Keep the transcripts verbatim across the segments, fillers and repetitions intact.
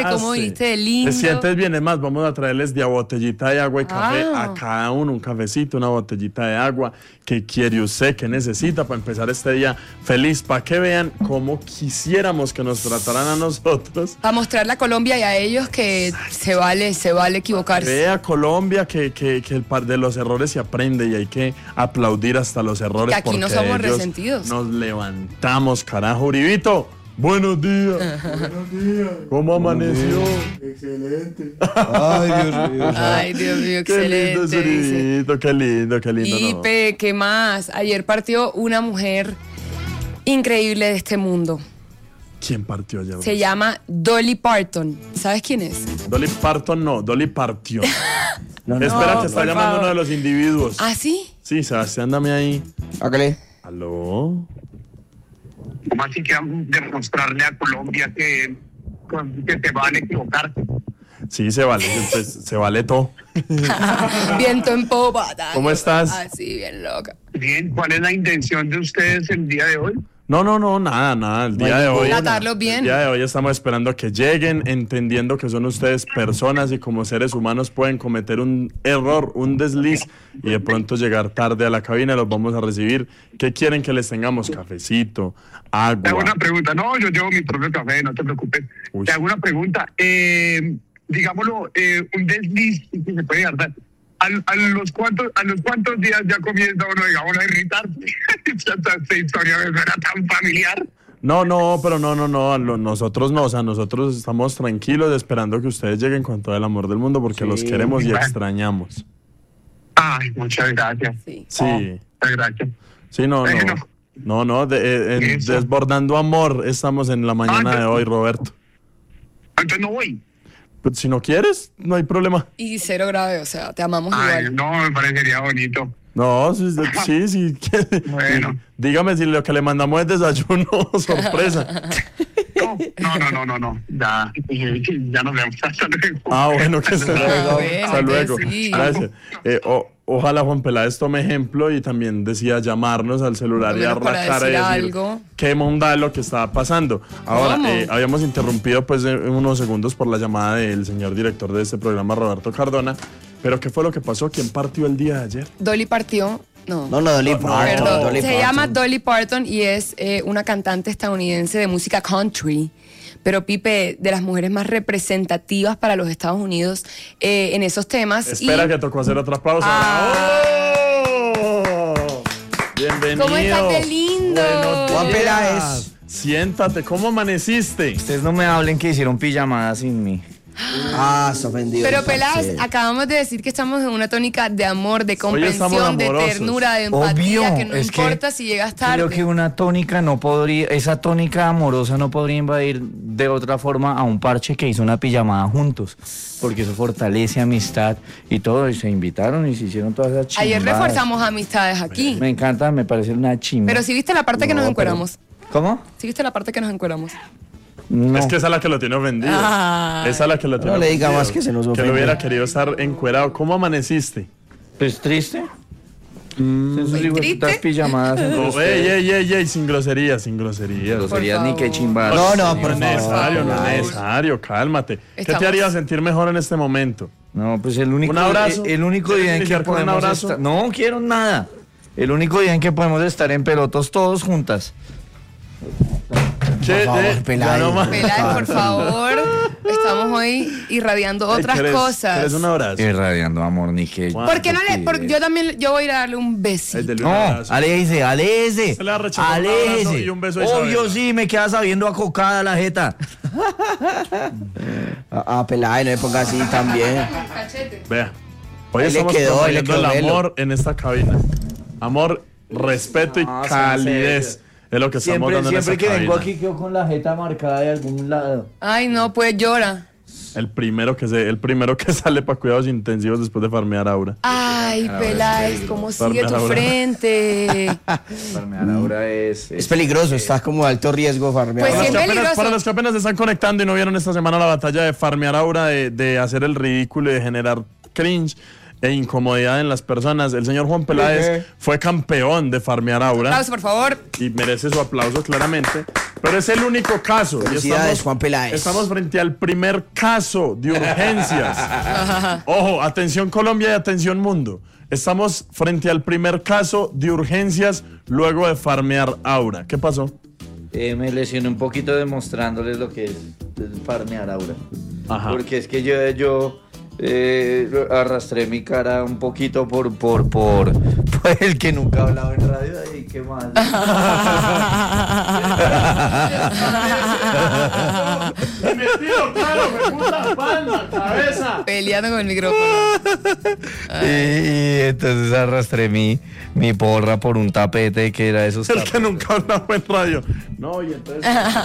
cómo viniste de lindo. ¿Te sientes bien? Es más, vamos a traerles de a botellita de agua y café Ah. a cada uno, un cafecito, una botellita de agua. ¿Qué quiere usted? ¿Qué necesita para empezar este día feliz? Para que vean cómo quisiéramos que nos trataran a nosotros. Para mostrarle a Colombia y a ellos que se vale, se vale equivocarse. Vea Colombia que, que, que el par de los errores se aprende y hay que aplaudir hasta los errores. Que aquí no porque somos ellos resentidos. Nos levantamos, carajo. Uribito, buenos días. Buenos días. ¿Cómo amaneció? Excelente. Ay, Dios mío. Ay, Dios mío, Qué lindo es excelente. dice. Uribito, qué lindo, qué lindo. Y no. pe, ¿qué más? Ayer partió una mujer increíble de este mundo. ¿Quién partió ayer? Se llama Dolly Parton. ¿Sabes quién es? Dolly Parton no, Dolly partió. No, no, Espera, que está por llamando favor. uno de los individuos. ¿Ah, sí? Sí, Sebastián, dame ahí. Hágale. ¿Aló? ¿Cómo así que demostrarle a Colombia que, que te vale equivocarse? Sí, se vale, pues, se vale todo. Viento en popa. ¿Cómo estás? Así, bien loca. Bien, ¿cuál es la intención de ustedes el día de hoy? No, no, no, nada, nada. El día de hoy. Tratarlos bien. El día de hoy estamos esperando a que lleguen, entendiendo que son ustedes personas y como seres humanos pueden cometer un error, un desliz y de pronto llegar tarde a la cabina. Los vamos a recibir. ¿Qué quieren que les tengamos? Cafecito, Te hago agua. una pregunta. No, yo llevo mi propio café, no te preocupes. Uy. Te hago una pregunta. Eh, digámoslo, eh, un desliz que se puede dar. ¿A, a, los cuantos, ¿A los cuantos días ya comienza uno, digamos, a irritarse? Esta historia me suena tan familiar. No, no, pero no, no, no, lo- nosotros no, o sea, nosotros estamos tranquilos esperando que ustedes lleguen con todo el amor del mundo porque Sí, los queremos y bueno. extrañamos. Ay, muchas gracias. Sí. Sí, Muchas gracias. sí, no, Bueno. no, no, no, de- eh, en Eso. Desbordando Amor estamos en la mañana Ah, de no. hoy, Roberto. Entonces no voy. Pues si no quieres, no hay problema. Y cero grave, o sea, te amamos Ay, igual. no, me parecería bonito. No, sí, sí, sí. que- Bueno. Dígame si lo que le mandamos es desayuno sorpresa. No, no, no, no, no, no. Ya, ya nos vemos. Hasta luego. Ah, bueno, que se Ah, bueno, Hasta luego. sí. Gracias. Eh, o- ojalá Juan Peláez tome ejemplo y también decía llamarnos al celular y Por lo dar menos la para cara y decir decir algo. qué monda es lo que estaba pasando. Ahora, ¿Cómo? eh, habíamos interrumpido pues en unos segundos por la llamada del señor director de este programa, Roberto Cardona. Pero ¿qué fue lo que pasó? ¿Quién partió el día de ayer? Dolly partió. No. No, no, Dolly No, Parton. Perdón, Dolly se Parton. llama Dolly Parton y es eh, una cantante estadounidense de música country. Pero Pipe, de las mujeres más representativas para los Estados Unidos eh, en esos temas. Espera y que tocó hacer otra pausa. Ah. ¡Oh! Bienvenido. ¿Cómo estás? ¡Qué lindo! Buenos Juan días. Peláez. Siéntate, ¿cómo amaneciste? Ustedes no me hablen que hicieron pijamada sin mí. Ah, se ofendido. Pero el Peláez, parcero. acabamos de decir que estamos en una tónica de amor, de Hoy estamos comprensión, de amorosos. ternura, de empatía, Obvio, que no es que importa si llegas tarde. Creo que una tónica no podría, esa tónica amorosa no podría invadir de otra forma a un parche que hizo una pijamada juntos, porque eso fortalece amistad y todo, y se invitaron y se hicieron todas esas chimbadas. Ayer reforzamos amistades aquí. Me encanta, me parece una chimba. Pero si viste la parte que No, nos pero- encueramos. ¿Cómo? Si viste la parte que nos encueramos. No. Es que esa es la que lo tiene ofendido. Ay. Esa es la que lo tiene No le diga ofendido. más que se nos Que ofende. lo hubiera querido estar encuerado. ¿Cómo amaneciste? Pues triste. Esos ¿Muy hijos de putas triste? pijamadas. entre No, ustedes. ey, ey, ey, ey, sin groserías, sin groserías. Groserías ni favor. que chimbadas. No, no, No por es necesario, no favor. es necesario, cálmate. ¿Qué Estamos- te haría sentir mejor en este momento? No, pues el único, ¿Un abrazo? el, el único ¿Quieres día en que iniciar con un podemos abrazo? estar, no quiero nada. El único día en que podemos estar en pelotos todos juntas. Che, favor, eh, ya Peláez. no más. Peláez, por favor. Estamos hoy irradiando Ay, otras ¿querés- cosas. ¿Querés un abrazo? Irradiando amor, ni que. Juan, ¿Por qué no le.? por- yo también. Yo voy a ir a darle un besito. El del un No, abrazo. aléjese, aléjese. Se le va a rechazar un abrazo Aléjese. y un beso a Isabela. Obvio sí, me queda sabiendo a cocada la jeta. Ah, ah, Peláez, no me ponga así también. Vea, hoy Ahí le estamos quedó, ahí le promoviendo el quedó velo. amor en esta cabina. Amor, respeto y No, son calidez. serios. Es lo que estamos Siempre, dando siempre en que esta vengo cabina. aquí quedo con la jeta marcada de algún lado. Ay, no, pues llora. El primero que se, el primero que sale para cuidados intensivos después de farmear Aura. Ay, Peláez, cómo sigue tu Farmeadora. frente. Farmear ahora es. Es peligroso, está como de alto riesgo farmear. Pues Para sí, los, es que apenas, peligroso. para los que apenas se están conectando y no vieron esta semana la batalla de farmear Aura, de, de hacer el ridículo y de generar cringe, e incomodidad en las personas. El señor Juan Peláez Sí. fue campeón de farmear aura. Aplauso, por favor. Y merece su aplauso claramente. Pero es el único caso. Y Felicidades, estamos, Juan Peláez. estamos frente al primer caso de urgencias. Ojo, atención Colombia y atención mundo. Estamos frente al primer caso de urgencias luego de farmear aura. ¿Qué pasó? Eh, me lesioné un poquito demostrándoles lo que es farmear aura. Ajá. Porque es que yo, yo eh, arrastré mi cara un poquito por, por, por, por el que nunca ha hablado en radio. Ay, qué mal. Metido, claro, me puta palma, cabeza. Peleando con el micrófono. Y, y entonces arrastré mi, mi porra por un tapete que era de esos El tapetes. que nunca hablaba en radio. No, y entonces.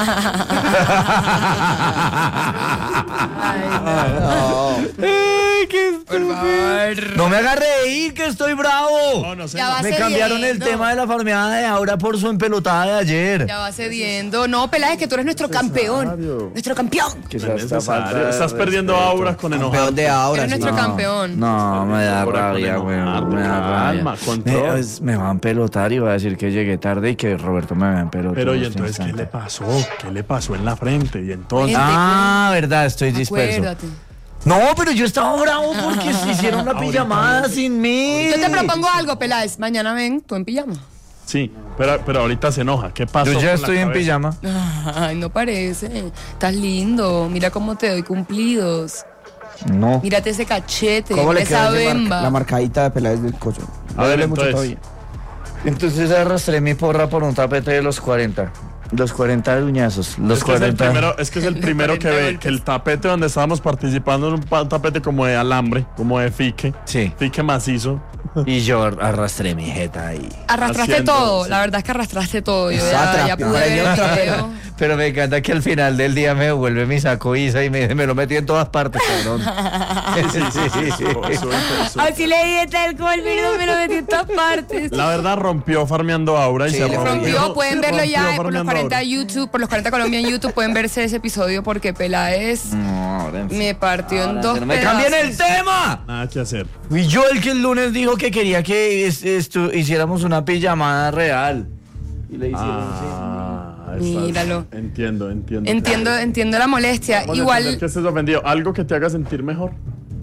Ay, qué Por favor. No me hagas reír, que estoy bravo. No, no sé. Ya va Me cambiaron el cediendo. tema de la farmeada de ahora por su empelotada de ayer. Ya va cediendo. No, Peláez, que tú eres nuestro campeón. Nuestro campeón. Que No sea es esta necesario. falta de Estás perdiendo respeto. auras con enojar. Campeón de ahora. Eres sí. nuestro campeón. No, me da Ahora con rabia, güey. enojar, Me da rabia. calma, control. Me, es- me va a empelotar y va a decir que llegué tarde y que Roberto me va a empelotar. Pero y en este entonces, ¿qué le instante. pasó? ¿Qué le pasó en la frente? Y entonces. Ah, verdad, estoy disperso. Acuérdate. No, pero yo estaba bravo porque se hicieron la pijamada sin mí. Yo te propongo algo, Peláez. Mañana ven, tú en pijama. Sí, pero, pero ahorita se enoja. ¿Qué pasó? Yo con ya la estoy en cabeza? pijama. Ay, no parece. Estás lindo. Mira cómo te doy cumplidos. No. Mírate ese cachete, ¿Cómo le esa quedó ese mar- bemba. la marcadita de Peláez del coche? A ver, Duele mucho entonces. todavía. Entonces arrastré mi porra por un tapete de los cuarenta. Los cuarenta uñazos. Los Es que, es el cuarenta. primero, es que es el primero que ve que el tapete donde estábamos participando es un pa- tapete como de alambre, como de fique. Sí. Fique macizo. Y yo arrastré mi jeta ahí. Arrastraste Haciendo, todo, sí. la verdad es que arrastraste todo. Yo Está ya, ya trapio, pude ver el otra vez. video. Pero me encanta que al final del día me devuelve mi saco Isa y me, me lo metí en todas partes, cabrón. Sí, sí, sí. Eso- eso- eso- Así le di este alcohol, pero me lo metí en todas partes. La verdad rompió farmeando aura y Sí, se le rompió. Rompió, pueden verlo Rompió ya por los farmeando cuarenta aura. YouTube, por los cuarenta Colombia en YouTube, pueden verse ese episodio porque Peláez No, ahora en me partió en Ahora, dos no me pedazos. cambien el tema. Nada que hacer. Y yo el que el lunes dijo que quería que es- esto, hiciéramos una pijamada real. Y le hicieron Ah, estás- Míralo. Entiendo, entiendo. Entiendo, entiendo la molestia. Vamos a Igual, entender que estés ofendido. Algo que te haga sentir mejor.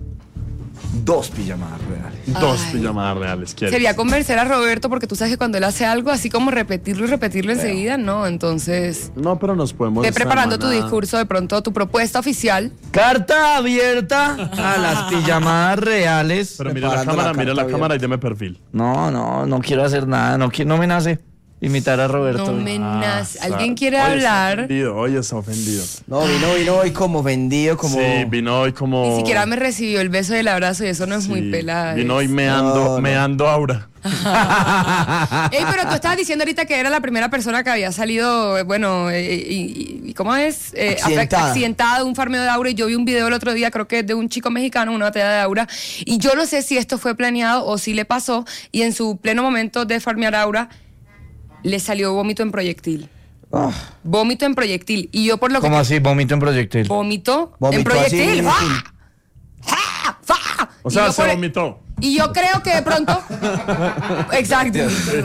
dos pijamadas reales. Dos Ay. pijamadas reales. ¿quieres? sería convencer a Roberto porque tú sabes que cuando él hace algo, así como repetirlo y repetirlo enseguida, no. Entonces, No, pero nos podemos. ve esta preparando tu semana- discurso, de pronto tu propuesta oficial. Carta abierta a las pijamadas reales. Pero mira la Preparando cámara, la mira la carta cámara y deme perfil. No, no, no quiero hacer nada. No, qui- no me nace imitar a Roberto. No me nace. ¿Alguien quiere Hoy está hablar? ofendido, hoy está ofendido. No, vino, vino hoy como vendido, como... Sí, vino hoy como. Ni siquiera me recibió el beso y el abrazo y eso no es Sí, muy pelada. Vino hoy meando, No, no. meando aura. Ey, pero tú estabas diciendo ahorita que era la primera persona que había salido, eh, bueno, eh, y, y- y ¿cómo es? Eh, Accidentada. afect- accidentada de un farmeo de aura. Y yo vi un video el otro día, creo que de un chico mexicano, una batalla de aura. Y yo no sé si esto fue planeado o si le pasó. Y en su pleno momento de farmear aura, le salió vómito en proyectil. Ah, Vómito en proyectil. Y yo por lo que... ¿Cómo así? Vómito en proyectil. Vómito en Vomitó proyectil. así, ¡Ah! ¡Ah! ¡Ah! O Y sea, yo se por- vomitó. Y yo creo que de pronto... Exacto.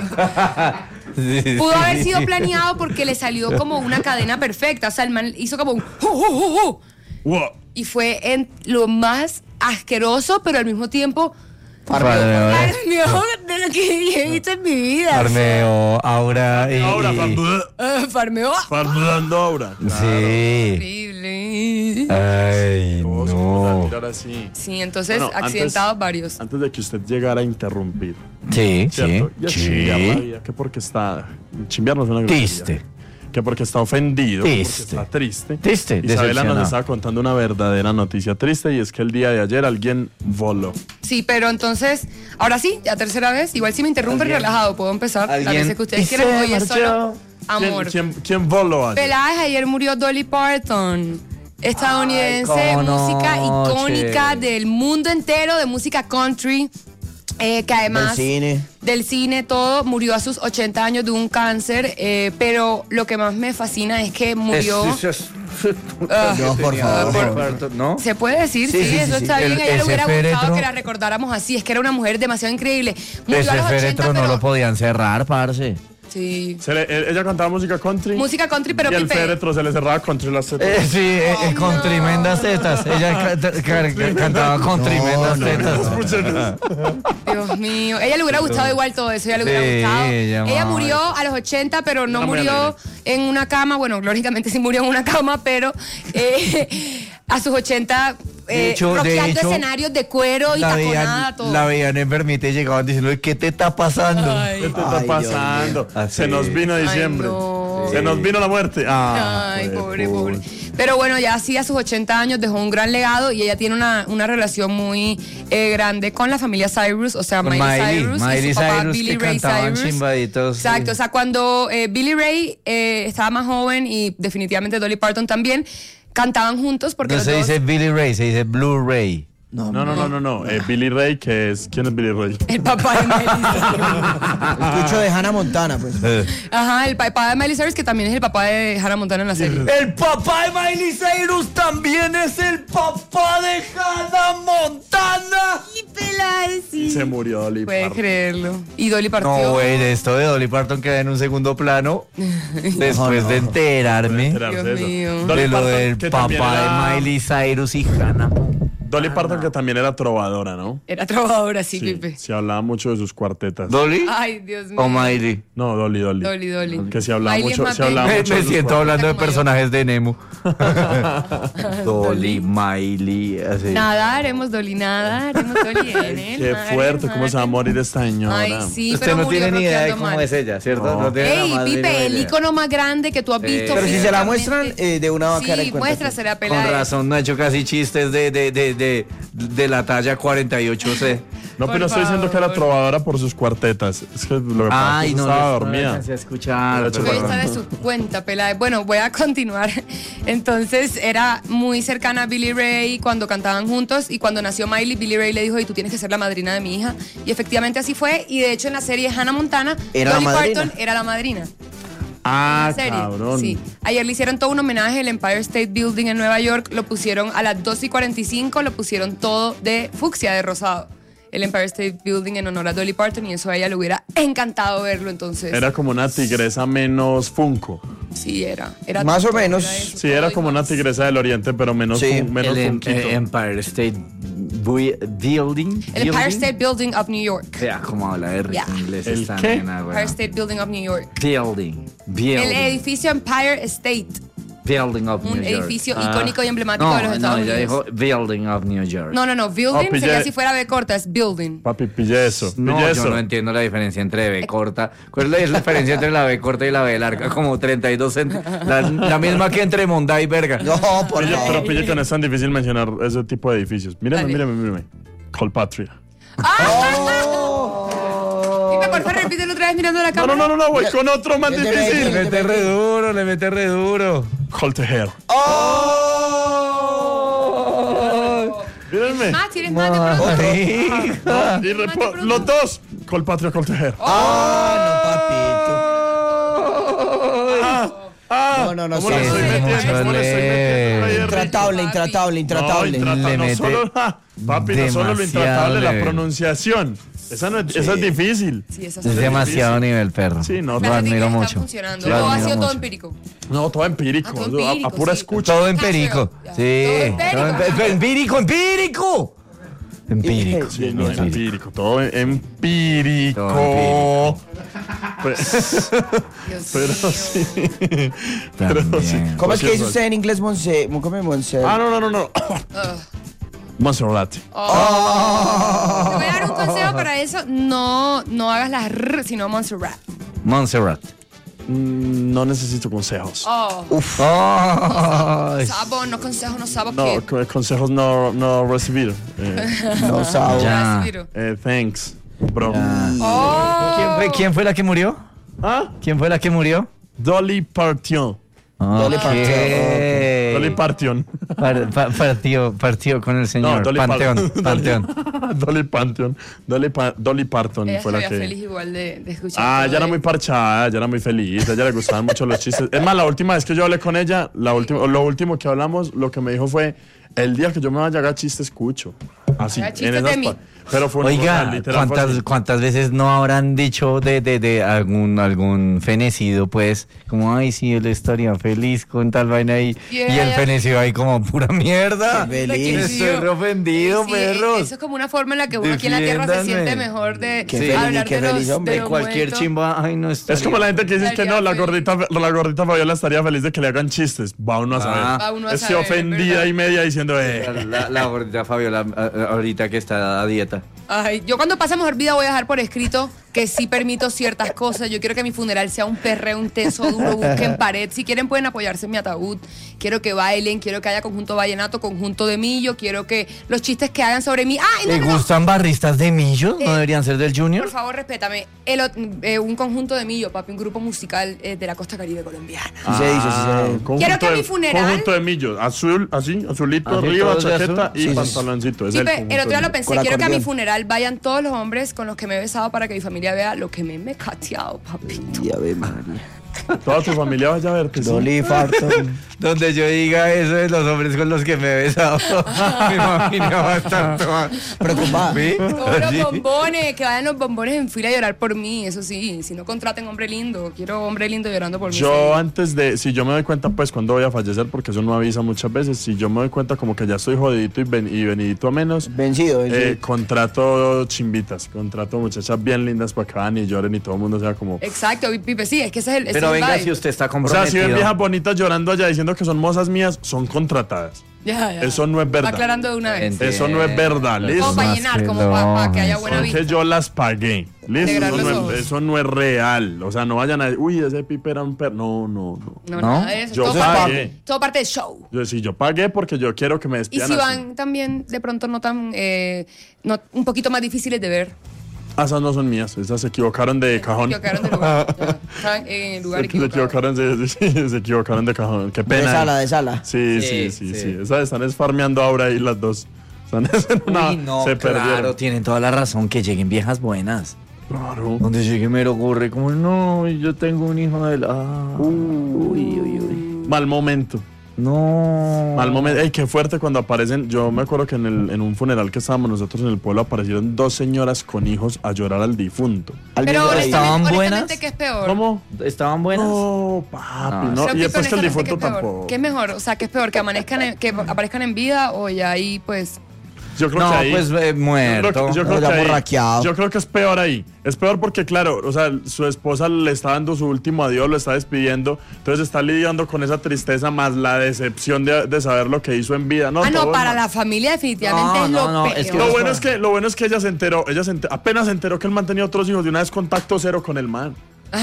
Pudo haber sido planeado porque le salió como una cadena perfecta. O sea, el man hizo como un... ¡hu, hu, hu, hu! Wow. Y fue en lo más asqueroso, pero al mismo tiempo... Farmeo, Farmeo de lo que he visto en mi vida. farmeo, aura y... Ahora, y- farmeando Ah, farmeo. farmeando aura. Claro. Sí. Horrible. Ay, Todos vamos a no. mirar así. Sí, entonces Bueno, antes- accidentados varios. Antes de que usted llegara a interrumpir, Sí, sí. ¿cierto? Y a chimbear la Sí. vida, que porque está... Chimbear no es una grosería. Triste. Que porque está ofendido, que porque Triste. está triste. Triste, Isabela nos decepcionado. estaba contando una verdadera noticia triste y es que el día de ayer alguien voló. Sí, pero entonces, ahora sí, ya tercera vez. Igual si me interrumpen, Alguien- relajado, puedo empezar. La alguien- veces que ustedes y quieran. se Hoy es solo marchó. amor. ¿Quién, quién, quién voló ayer? Peláez, ayer murió Dolly Parton, estadounidense, Ay, cómo no, música icónica che. del mundo entero de música country, eh, que además Del cine. del cine, todo, murió a sus ochenta años de un cáncer, eh, pero lo que más me fascina es que murió... Es- es- Ah, No, por favor. Parto, ¿no? Se puede decir, sí, Sí, sí, eso sí, está sí. bien. El- A ella le ese hubiera gustado féretro- que la recordáramos así. Es que era una mujer demasiado increíble. Murió a Ese los féretro ochenta, no pero... lo podían cerrar, parce. Sí. Se le- e- ella cantaba música country. Música country, pero y el Pipe. féretro se le cerraba country las tetas. Eh, sí, eh, eh, con no. tremendas tetas. Ella ca- ca- ca- cantaba con tremendas no, tetas. Dios mío. Ella le hubiera gustado igual todo eso. Ella le hubiera Sí, gustado. ella, Ella madre. murió a los ochenta, pero no Era muy murió alegre. en una cama. Bueno, lógicamente sí murió en una cama, pero eh, a sus ochenta, De eh, hecho- de rockeando hecho, escenarios de cuero y La taconada, veían, todo. la veían enfermita y llegaban diciendo, ¿qué te está pasando? Ay. ¿Qué te está Ay, Dios pasando? mío. Se nos vino diciembre. no. Se nos vino la muerte. Ah, Ay, fue pobre, puta. pobre. Pero bueno, ya sí, a sus ochenta años dejó un gran legado y ella tiene una, una relación muy eh, grande con la familia Cyrus, o sea, Con Miley, Miley, Cyrus Miley y su papá Cyrus, Billy que Ray cantaban Cyrus. chimbaditos, sí. Exacto, o sea, cuando eh, Billy Ray eh, estaba más joven y definitivamente Dolly Parton también, cantaban juntos porque No los se dos... dice Billy Ray, se dice Blu-ray. No, No, no, no, no, no. Eh, Billy Ray, que es. ¿Quién es Billy Ray? El papá de Miley Cyrus. escucho de Hannah Montana, pues. Ajá, el papá de Miley Cyrus, que también es el papá de Hannah Montana en la serie. El papá de Miley Cyrus también es el papá de Hannah Montana. Y Peláez, sí. Se murió Dolly Puede Parton. creerlo. Y Dolly partió. No, güey, de esto de Dolly Parton queda en un segundo plano después No, no. de enterarme Enterarse Dios de eso. mío. Dolly de lo Parton, del que también papá era- de Miley Cyrus y Hannah. Dolly Parton, que también era trovadora, ¿no? Era trabajadora, sí, Sí, Pipe. se hablaba mucho de sus cuartetas. ¿Dolly Ay, Dios mío. o Miley? No, Dolly, Dolly. Dolly, Dolly. Que se hablaba Miley es mucho, más se hablaba bella. Me, mucho me de sus siento cuartetas. hablando de Como yo. personajes de Nemo. Dolly, Miley, así. Nada, haremos Dolly, nada, haremos Dolly en el Qué mar, fuerte, el cómo se va a mar. morir esta señora. Ay, sí, Usted pero no murió tiene ni idea de rockeando cómo mal. es ella, ¿cierto? No. No, tiene la Ey, más mínima Pipe, el idea. icono más grande que tú has Sí. visto. Pero si se la físicamente. muestran, eh, de una va a quedar en Sí, cuenta. muéstrasela, Con pelada. razón, no ha hecho casi chistes de, de, de, de, de la talla cuarenta y ocho C. No, Por pero estoy diciendo que era favor. trovadora por sus cuartetas. Es que lo que pasa Ay, es que no, estaba no dormida. alcancé a escuchar. De hecho, Voy a perdón. estar de su cuenta, pelada. Bueno, voy a continuar. Entonces, era muy cercana a Billy Ray cuando cantaban juntos. Y cuando nació Miley, Billy Ray le dijo: y tú tienes que ser la madrina de mi hija. Y efectivamente así fue. Y de hecho, en la serie Hannah Montana, Era la Dolly madrina. Parton era la madrina. Ah, serie. cabrón. Sí. Ayer le hicieron todo un homenaje al Empire State Building en Nueva York. Lo pusieron a las dos y cuarenta y cinco, lo pusieron todo de fucsia, de rosado. El Empire State Building en honor a Dolly Parton, y eso a ella le hubiera encantado verlo. Entonces, Era como una tigresa menos Funko. sí, era. era Más o todo, menos. era eso, Sí, todo era y como una más. tigresa del oriente, pero menos, Sí, fun- menos El em- funquito. eh, Empire State Bui- Building. El Empire Building. State Building of New York. Ya, como habla de rico Ya. inglés ¿El esta qué? nena, güey. Empire State Building of New York. Building. Building. El edificio Empire State. Building of Un New York. edificio Ah. icónico y emblemático no, de los Estados no, ella Unidos. dijo Building of New York. No, no, no. Building Oh, pillé- sería si fuera B corta, es building. Papi, pille eso. No, pille yo eso. no entiendo la diferencia entre B corta. ¿Cuál es la diferencia entre la B corta y la B larga? Como treinta y dos centímetros. La, la misma que entre Monda y Verga. No, por Pille- favor. pero pille que no es tan difícil mencionar ese tipo de edificios. Mírame, Dale. mírame, mírame. Colpatria. Dime, por favor, repítelo otra vez mirando la No, cámara. no, no, no, no, voy con otro más El de Le difícil. Medellín. mete re duro, le mete re duro. Coltejer. Mírenme. Más, tienes más de pronto. Marica. Y repo- los dos. Colpatria, Coltejer. Ah, Ah, no, no, no, ¿cómo sí, le estoy sí, metiendo? mucho ¿Cómo le estoy leve. metiendo ahí el Intratable, Papi. intratable, No, intratable. intratable, Le no mete solo, ja, papi, no solo lo demasiado intratable, la leve. pronunciación. Esa, no es, esa es difícil. Sí, esa Es demasiado nivel, perro. Sí, no, Lo Espérate, admiro que está mucho. funcionando. Lo O ha admiro sido todo mucho. empírico. No, todo empírico. Ah, todo a- empírico, a, pura sí. escucha. Todo empírico. Ya. Sí. Todo empírico. Todo emp- empírico, empírico. Empírico. Sí, no, empírico. empírico, todo empírico. Todo Pues- Dios pero mío. sí. Pero sí. También. ¿Cómo es que dice Cualquier usted en inglés, Monse? ¿Cómo es Monse? Ah, no, no, no, no. Ugh. Montserrat. Te voy a dar un consejo para eso. No, no hagas las R, sino Montserrat. Montserrat. Mm, no necesito consejos. Oh, Uf. Ay, sabo, no consejo, no sabo No, qué. co- consejos no, no recibir. Eh, No sabe. Ya. Respiro. eh, thanks, bro. Oh. ¿Quién fue, ¿Quién fue la que murió? ¿Ah? ¿Quién fue la que murió? Dolly Parton. Dolly Ok. Parton, Eh, Dolly Parton. par- pa- partió, partió con el señor. Dolly Panteón, Parton. Panteón. Dolly Parton. Dolly, Pa- Dolly Parton Ella fue se la veía que... feliz igual de, de escuchar. Ah, todo ella era de- muy parchada, ella era muy feliz, a ella le gustaban mucho los chistes. Es más, la última vez que yo hablé con ella, la última, lo último que hablamos, lo que me dijo fue, el día que yo me vaya a hacer chiste escucho. Así, Haga en chistes esas de mí. pa- Pero fue una Oiga, cosa, literal, fue así. ¿cuántas, ¿cuántas veces no habrán dicho de, de, de algún, algún fenecido, pues, como, ay, sí, él estaría feliz con tal vaina ahí, Yeah, y el yeah. fenecido ahí como, pura mierda. Qué feliz. Estoy re ofendido, Sí, perros. Eso es como una forma en la que uno aquí en la tierra se Defiéndanme. siente mejor de Qué Sí. feliz, hablar qué de, feliz, los, hombre. de De los cualquier momentos. chimba, ay, no está. Es como la gente que dice que no, la Estaría gordita, la gordita Fabiola estaría feliz de que le hagan chistes. Va uno a saber. Ah. Va uno a es que saber, ofendida ¿verdad? y media diciendo, eh. La, la gordita Fabiola, a- a- ahorita que está a dieta. Ay, yo cuando pase mejor vida voy a dejar por escrito que sí permito ciertas cosas. Yo quiero que mi funeral sea un perreo intenso, duro, busquen pared. Si quieren pueden apoyarse en mi ataúd. Quiero que bailen, quiero que haya conjunto vallenato, conjunto de millo. Quiero que los chistes que hagan sobre mí... ¡Ay, no, ¿Le no, no! gustan barristas de millo? ¿No Eh, deberían ser del Junior? Por favor, respétame. El ot- eh, un conjunto de millo, papi, un grupo musical eh, de la costa caribe colombiana. Sí se hizo, sí se hizo. Conjunto Quiero que de- mi funeral- Conjunto de millos, azul, así, azulito Así, arriba, todos de chaqueta azul. y Sí, sí, pantaloncito. Es Sí, el, pe- conjunto el otro día de lo millos. pensé. Con Quiero que a mi acordeón. funeral vayan todos los hombres con los que me he besado para que mi familia vea lo que me he cateado, papito. Y a ver, María. Toda tu familia vaya a verte. ¿sí? Dolly Parton. Donde yo diga eso de los hombres con los que me he besado, mi familia va a estar toda Preocupada. ¿Sí? Todos los Sí. bombones, que vayan los bombones en fila a llorar por mí, eso sí. Si no contraten hombre lindo, quiero hombre lindo llorando por mí. Yo sí. antes de, si yo me doy cuenta pues cuando voy a fallecer, porque eso no avisa muchas veces, si yo me doy cuenta como que ya estoy jodidito y, ven- y venidito a menos, Vencido, vencido. eh, contrato chimbitas, contrato muchachas bien lindas para que vayan y lloren y todo el mundo sea como... Exacto, Pipe, sí, es que ese es el. ese Pero es el venga, vibe. si usted está O sea, comprometido. si ven viejas bonitas llorando allá diciendo que son mozas mías, son contratadas. Ya, ya. Eso no es verdad. Aclarando de una vez. Entiendo. Eso no es verdad, Como listo. para más llenar, como para que haya buena Porque vista. yo las pagué. Listo, Integrar eso los no, ojos. es, eso no es real. O sea, no vayan a decir, uy, ese pipe era un perro. No, no, no. No, ¿No? nada de eso. Yo todo, pagué. parte, todo parte del show. Yo sí, yo pagué porque yo quiero que me Y despidan si así. van también de pronto no tan. Eh, no, un poquito más difíciles de ver. Ah, esas no son mías, esas se equivocaron de cajón. Se equivocaron de lugar. Ya, estaban en el lugar Se, se equivocado. equivocaron, de, sí, se equivocaron de cajón. Qué pena. De sala, de sala. Sí, sí, Sí, sí, sí. sí. Esas están esfarmeando ahora ahí las dos. Están en una, Uy, no, se claro, perdieron. tienen toda la razón, que lleguen viejas buenas. Claro. Donde llegue mero ocurre como, no, yo tengo un hijo de la... Ah, uy, uy, uy. Mal momento. No. Mal momento. Ey, qué fuerte cuando aparecen. Yo me acuerdo que en, el, en un funeral que estábamos nosotros en el pueblo aparecieron dos señoras con hijos a llorar al difunto. Alguien Pero por ahí. ¿Estaban honestamente, buenas? honestamente, ¿qué es peor? ¿Cómo? ¿Estaban buenas? No, papi, No, no. Pero, Y después que el honestamente, difunto ¿qué es peor? tampoco. ¿Qué es mejor? O sea, ¿qué es peor? ¿Que, amanezcan en- que aparezcan en vida o ya ahí, pues. Yo creo No, que ahí. pues eh, Yo muerto. creo, que- yo creo No, ya que ahí- borraqueado. yo creo que es peor ahí. Es peor porque, claro, o sea, su esposa le está dando su último adiós, lo está despidiendo. Entonces está lidiando con esa tristeza más la decepción de, de saber lo que hizo en vida. No, ah, no, todo para mal. la familia definitivamente No, es no, lo no, peor. es que Lo bueno es que, lo bueno es que ella se enteró, ella se enter- apenas se enteró que él mantenía otros hijos de una vez contacto cero con el man.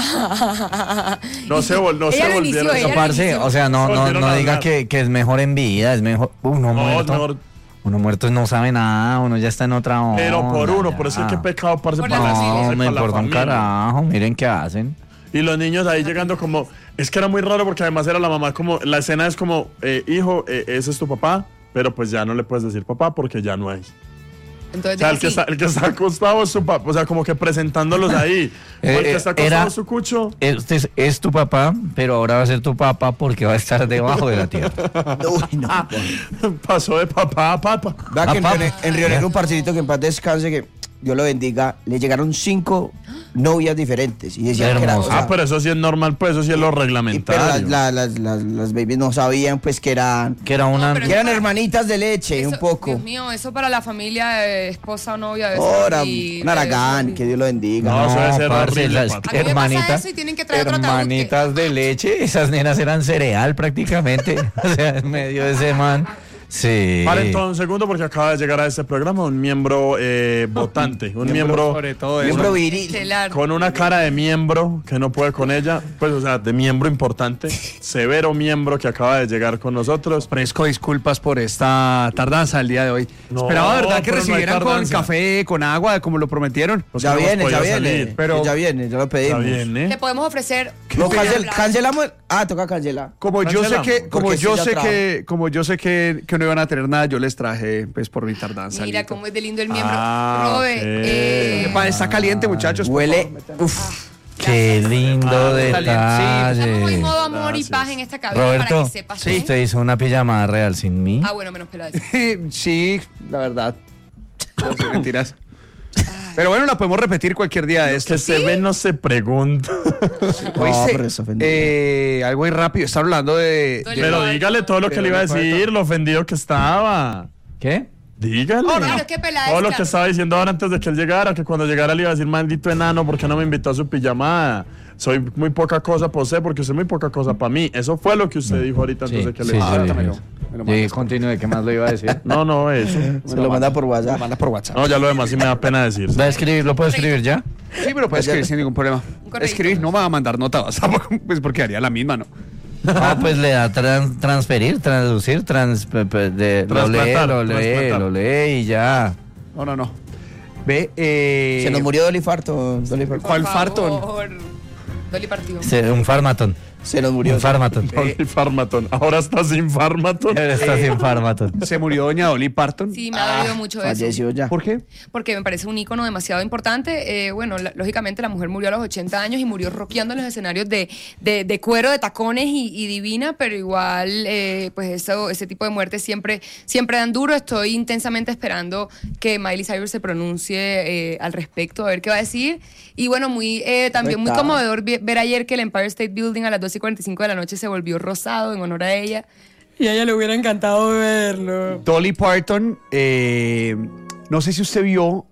No se, vol- no Ella se lo volvieron. inició, ella No, lo parce, inició. o sea, no, no, Volvieron no a diga hablar. que, que es mejor en vida, es mejor. Uno No, es muerto. mejor. Uno muerto no sabe nada, uno ya está en otra onda. Pero por uno, ya. por eso es que pecado, parce, Por para la la familia. esposa No, y me para la importa un familia. carajo, miren qué hacen. Y los niños ahí llegando como, es que era muy raro porque además era la mamá como, la escena es como, eh, hijo, eh, ese es tu papá, pero pues ya no le puedes decir papá porque ya no hay. Entonces, O sea, el que, así. está, el que está acostado es su papá, o sea, como que presentándolos ahí. O el que Eh, está eh, acostado era- es su cucho. Este es, es tu papá, pero ahora va a ser tu papá porque va a estar debajo de la tierra. Uy, no. Pasó de papá a papá. Vea que en Ah, Río, Ne- papá. en Río Negro un parcerito que en paz descanse, que Dios lo bendiga, le llegaron cinco novias diferentes. Y decían que era, o Hermoso. sea, Ah, pero eso sí es normal, pues eso sí es lo y- pero reglamentario. las, la- las, las, las babies no sabían pues que eran, Que era una... No, pero que eran hermanitas de leche, Eso- un poco. Dios mío, eso para la familia, eh, esposa o novia. debe ser Ahora, horrible, un aragán, debe ser que Dios lo bendiga. No, eso debe ser parce, horrible, las papi. A mí me pasa hermanitas, eso y tienen que traer otro ataúd que- hermanitas de leche, esas nenas eran cereal prácticamente, o sea, en medio de ese man. Sí. Paren todo un segundo porque acaba de llegar a este programa un miembro eh, votante, un miembro, Sobre todo eso. Miembro viril. Estelar. con una cara de miembro que no puede con ella, pues o sea, de miembro importante, severo miembro que acaba de llegar con nosotros. Ofrezco disculpas por esta tardanza el día de hoy. No, Esperaba, ¿verdad?, que pero no hay recibieran con tardanza. café, con agua, como lo prometieron. Pues Ya que no hemos viene, ya podido viene. salir. pero- ya viene, ya lo Está pedimos. bien, ¿eh? Te podemos ofrecer. No, cancel- Hablar. cancelamos. el- Ah, toca cancelar. Como yo sé Cancelamos, que, como porque yo sí ya sé trajo. que, como yo sé que, que no iban a tener nada, yo les traje, pues, por mi tardanza. Mira algo. cómo es de lindo el miembro. Ah, Robe, ok. eh, Epa, está caliente, muchachos. por Huele. favor, métanlo. Uf. Qué lindo Ah, detalle. estamos en modo amor y Gracias. paz en esta cabina Roberto, para que sepas. ¿eh? usted hizo una pijamada real sin mí. Ah, bueno, menos pelada. Sí, la verdad. No sé, mentiras. Pero bueno, la podemos repetir cualquier día de Que estos. se ve no se pregunta. Oíste, pero se ofendió. eh, algo muy rápido. Está hablando de. Dolly de- Pero Parton. dígale todo lo que le iba a decir, lo ofendido que estaba. ¿Qué? Dígale. Claro, es que pelada Todo lo está. que estaba diciendo ahora antes de que él llegara, que cuando llegara le iba a decir, maldito enano, ¿por qué no me invitó a su pijamada? Soy muy poca cosa para usted porque soy muy poca cosa para mí. Eso fue lo que usted dijo ahorita antes de que le sí, dijera. sí, me lo- sí. me lo Sí, mandas. continúe, ¿qué más le iba a decir? No, no, eso. Se lo manda por Lo WhatsApp. manda por WhatsApp. No, ya lo demás sí me da pena decir. ¿Va a escribir? ¿Lo puedo escribir ya? Sí, pero puedes escribir sin ningún problema. correíto. Escribir no me va a mandar nota WhatsApp, pues porque haría la misma, ¿no? Ah, pues le da tran- transferir, traducir, trans, pe- pe- de, lo lee, Trasplantar, lo lee, trasplantar. lo lee y ya. No, no, no. Ve, eh. Se nos murió Dolly Farton. Dolly Farton. ¿Cuál Por farton? favor. Dolly partió. Se- un farmatón. Se nos murió. Un farmatón. Dolly Farmaton. Ahora está sin Farmaton. Él está sin farmatón. Se murió doña Dolly Parton. Sí, me ha dolido mucho eso. Falleció ya. ¿Por qué? Porque me parece un ícono demasiado importante. Eh, bueno, la- lógicamente la mujer murió a los ochenta años y murió rockeando en los escenarios de, de, de cuero, de tacones y, y divina, pero igual, eh, pues eso, ese tipo de muertes siempre, siempre dan duro. Estoy intensamente esperando que Miley Cyrus se pronuncie eh, al respecto, a ver qué va a decir. Y bueno, muy eh, también muy Afectada. conmovedor vi- ver ayer que el Empire State Building a las dos y cuarenta y cinco de la noche se volvió rosado en honor a ella. Y a ella le hubiera encantado verlo. Dolly Parton, eh, no sé si usted vio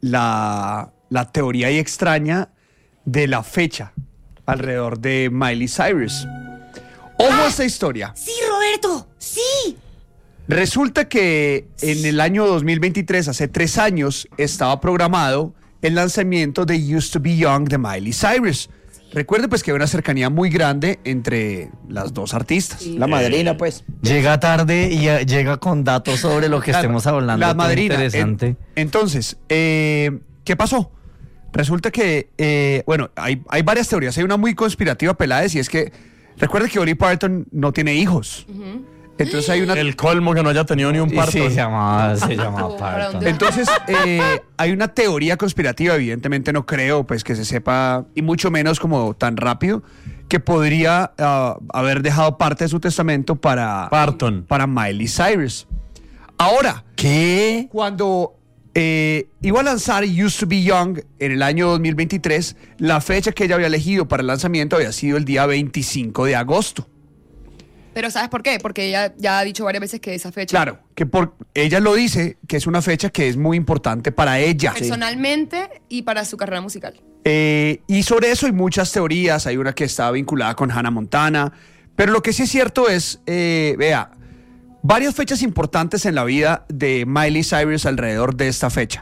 la, la teoría ahí extraña de la fecha alrededor de Miley Cyrus. Ojo a esta historia. Sí, Roberto, sí. Resulta que en el año dos mil veintitrés, hace tres años, estaba programado el lanzamiento de Used to Be Young de Miley Cyrus. Recuerde pues que hay una cercanía muy grande entre las dos artistas. La madrina, pues. Llega tarde y eh, llega con datos sobre lo que estemos hablando. La todo madrina. Interesante. En- entonces, eh, ¿qué pasó? Resulta que, eh, bueno, hay, hay varias teorías. Hay una muy conspirativa, Peláez, y es que recuerde que Dolly Parton no tiene hijos. Entonces hay una... El colmo que no haya tenido ni un Y parto. sí, se llamaba, se llamaba Oh, ¿para Parton. dónde? Entonces, eh, hay una teoría conspirativa, evidentemente no creo pues que se sepa, y mucho menos como tan rápido, que podría ah, haber dejado parte de su testamento para, Parton. para Miley Cyrus. Ahora, ¿Qué? cuando eh, iba a lanzar Used to Be Young en el año dos mil veintitrés, la fecha que ella había elegido para el lanzamiento había sido el día veinticinco de agosto. Pero ¿sabes por qué? Porque ella ya ha dicho varias veces que esa fecha... Claro, que por ella lo dice, que es una fecha que es muy importante para ella. Personalmente y para su carrera musical. Eh, y sobre eso hay muchas teorías, hay una que está vinculada con Hannah Montana, pero lo que sí es cierto es, eh, vea, varias fechas importantes en la vida de Miley Cyrus alrededor de esta fecha.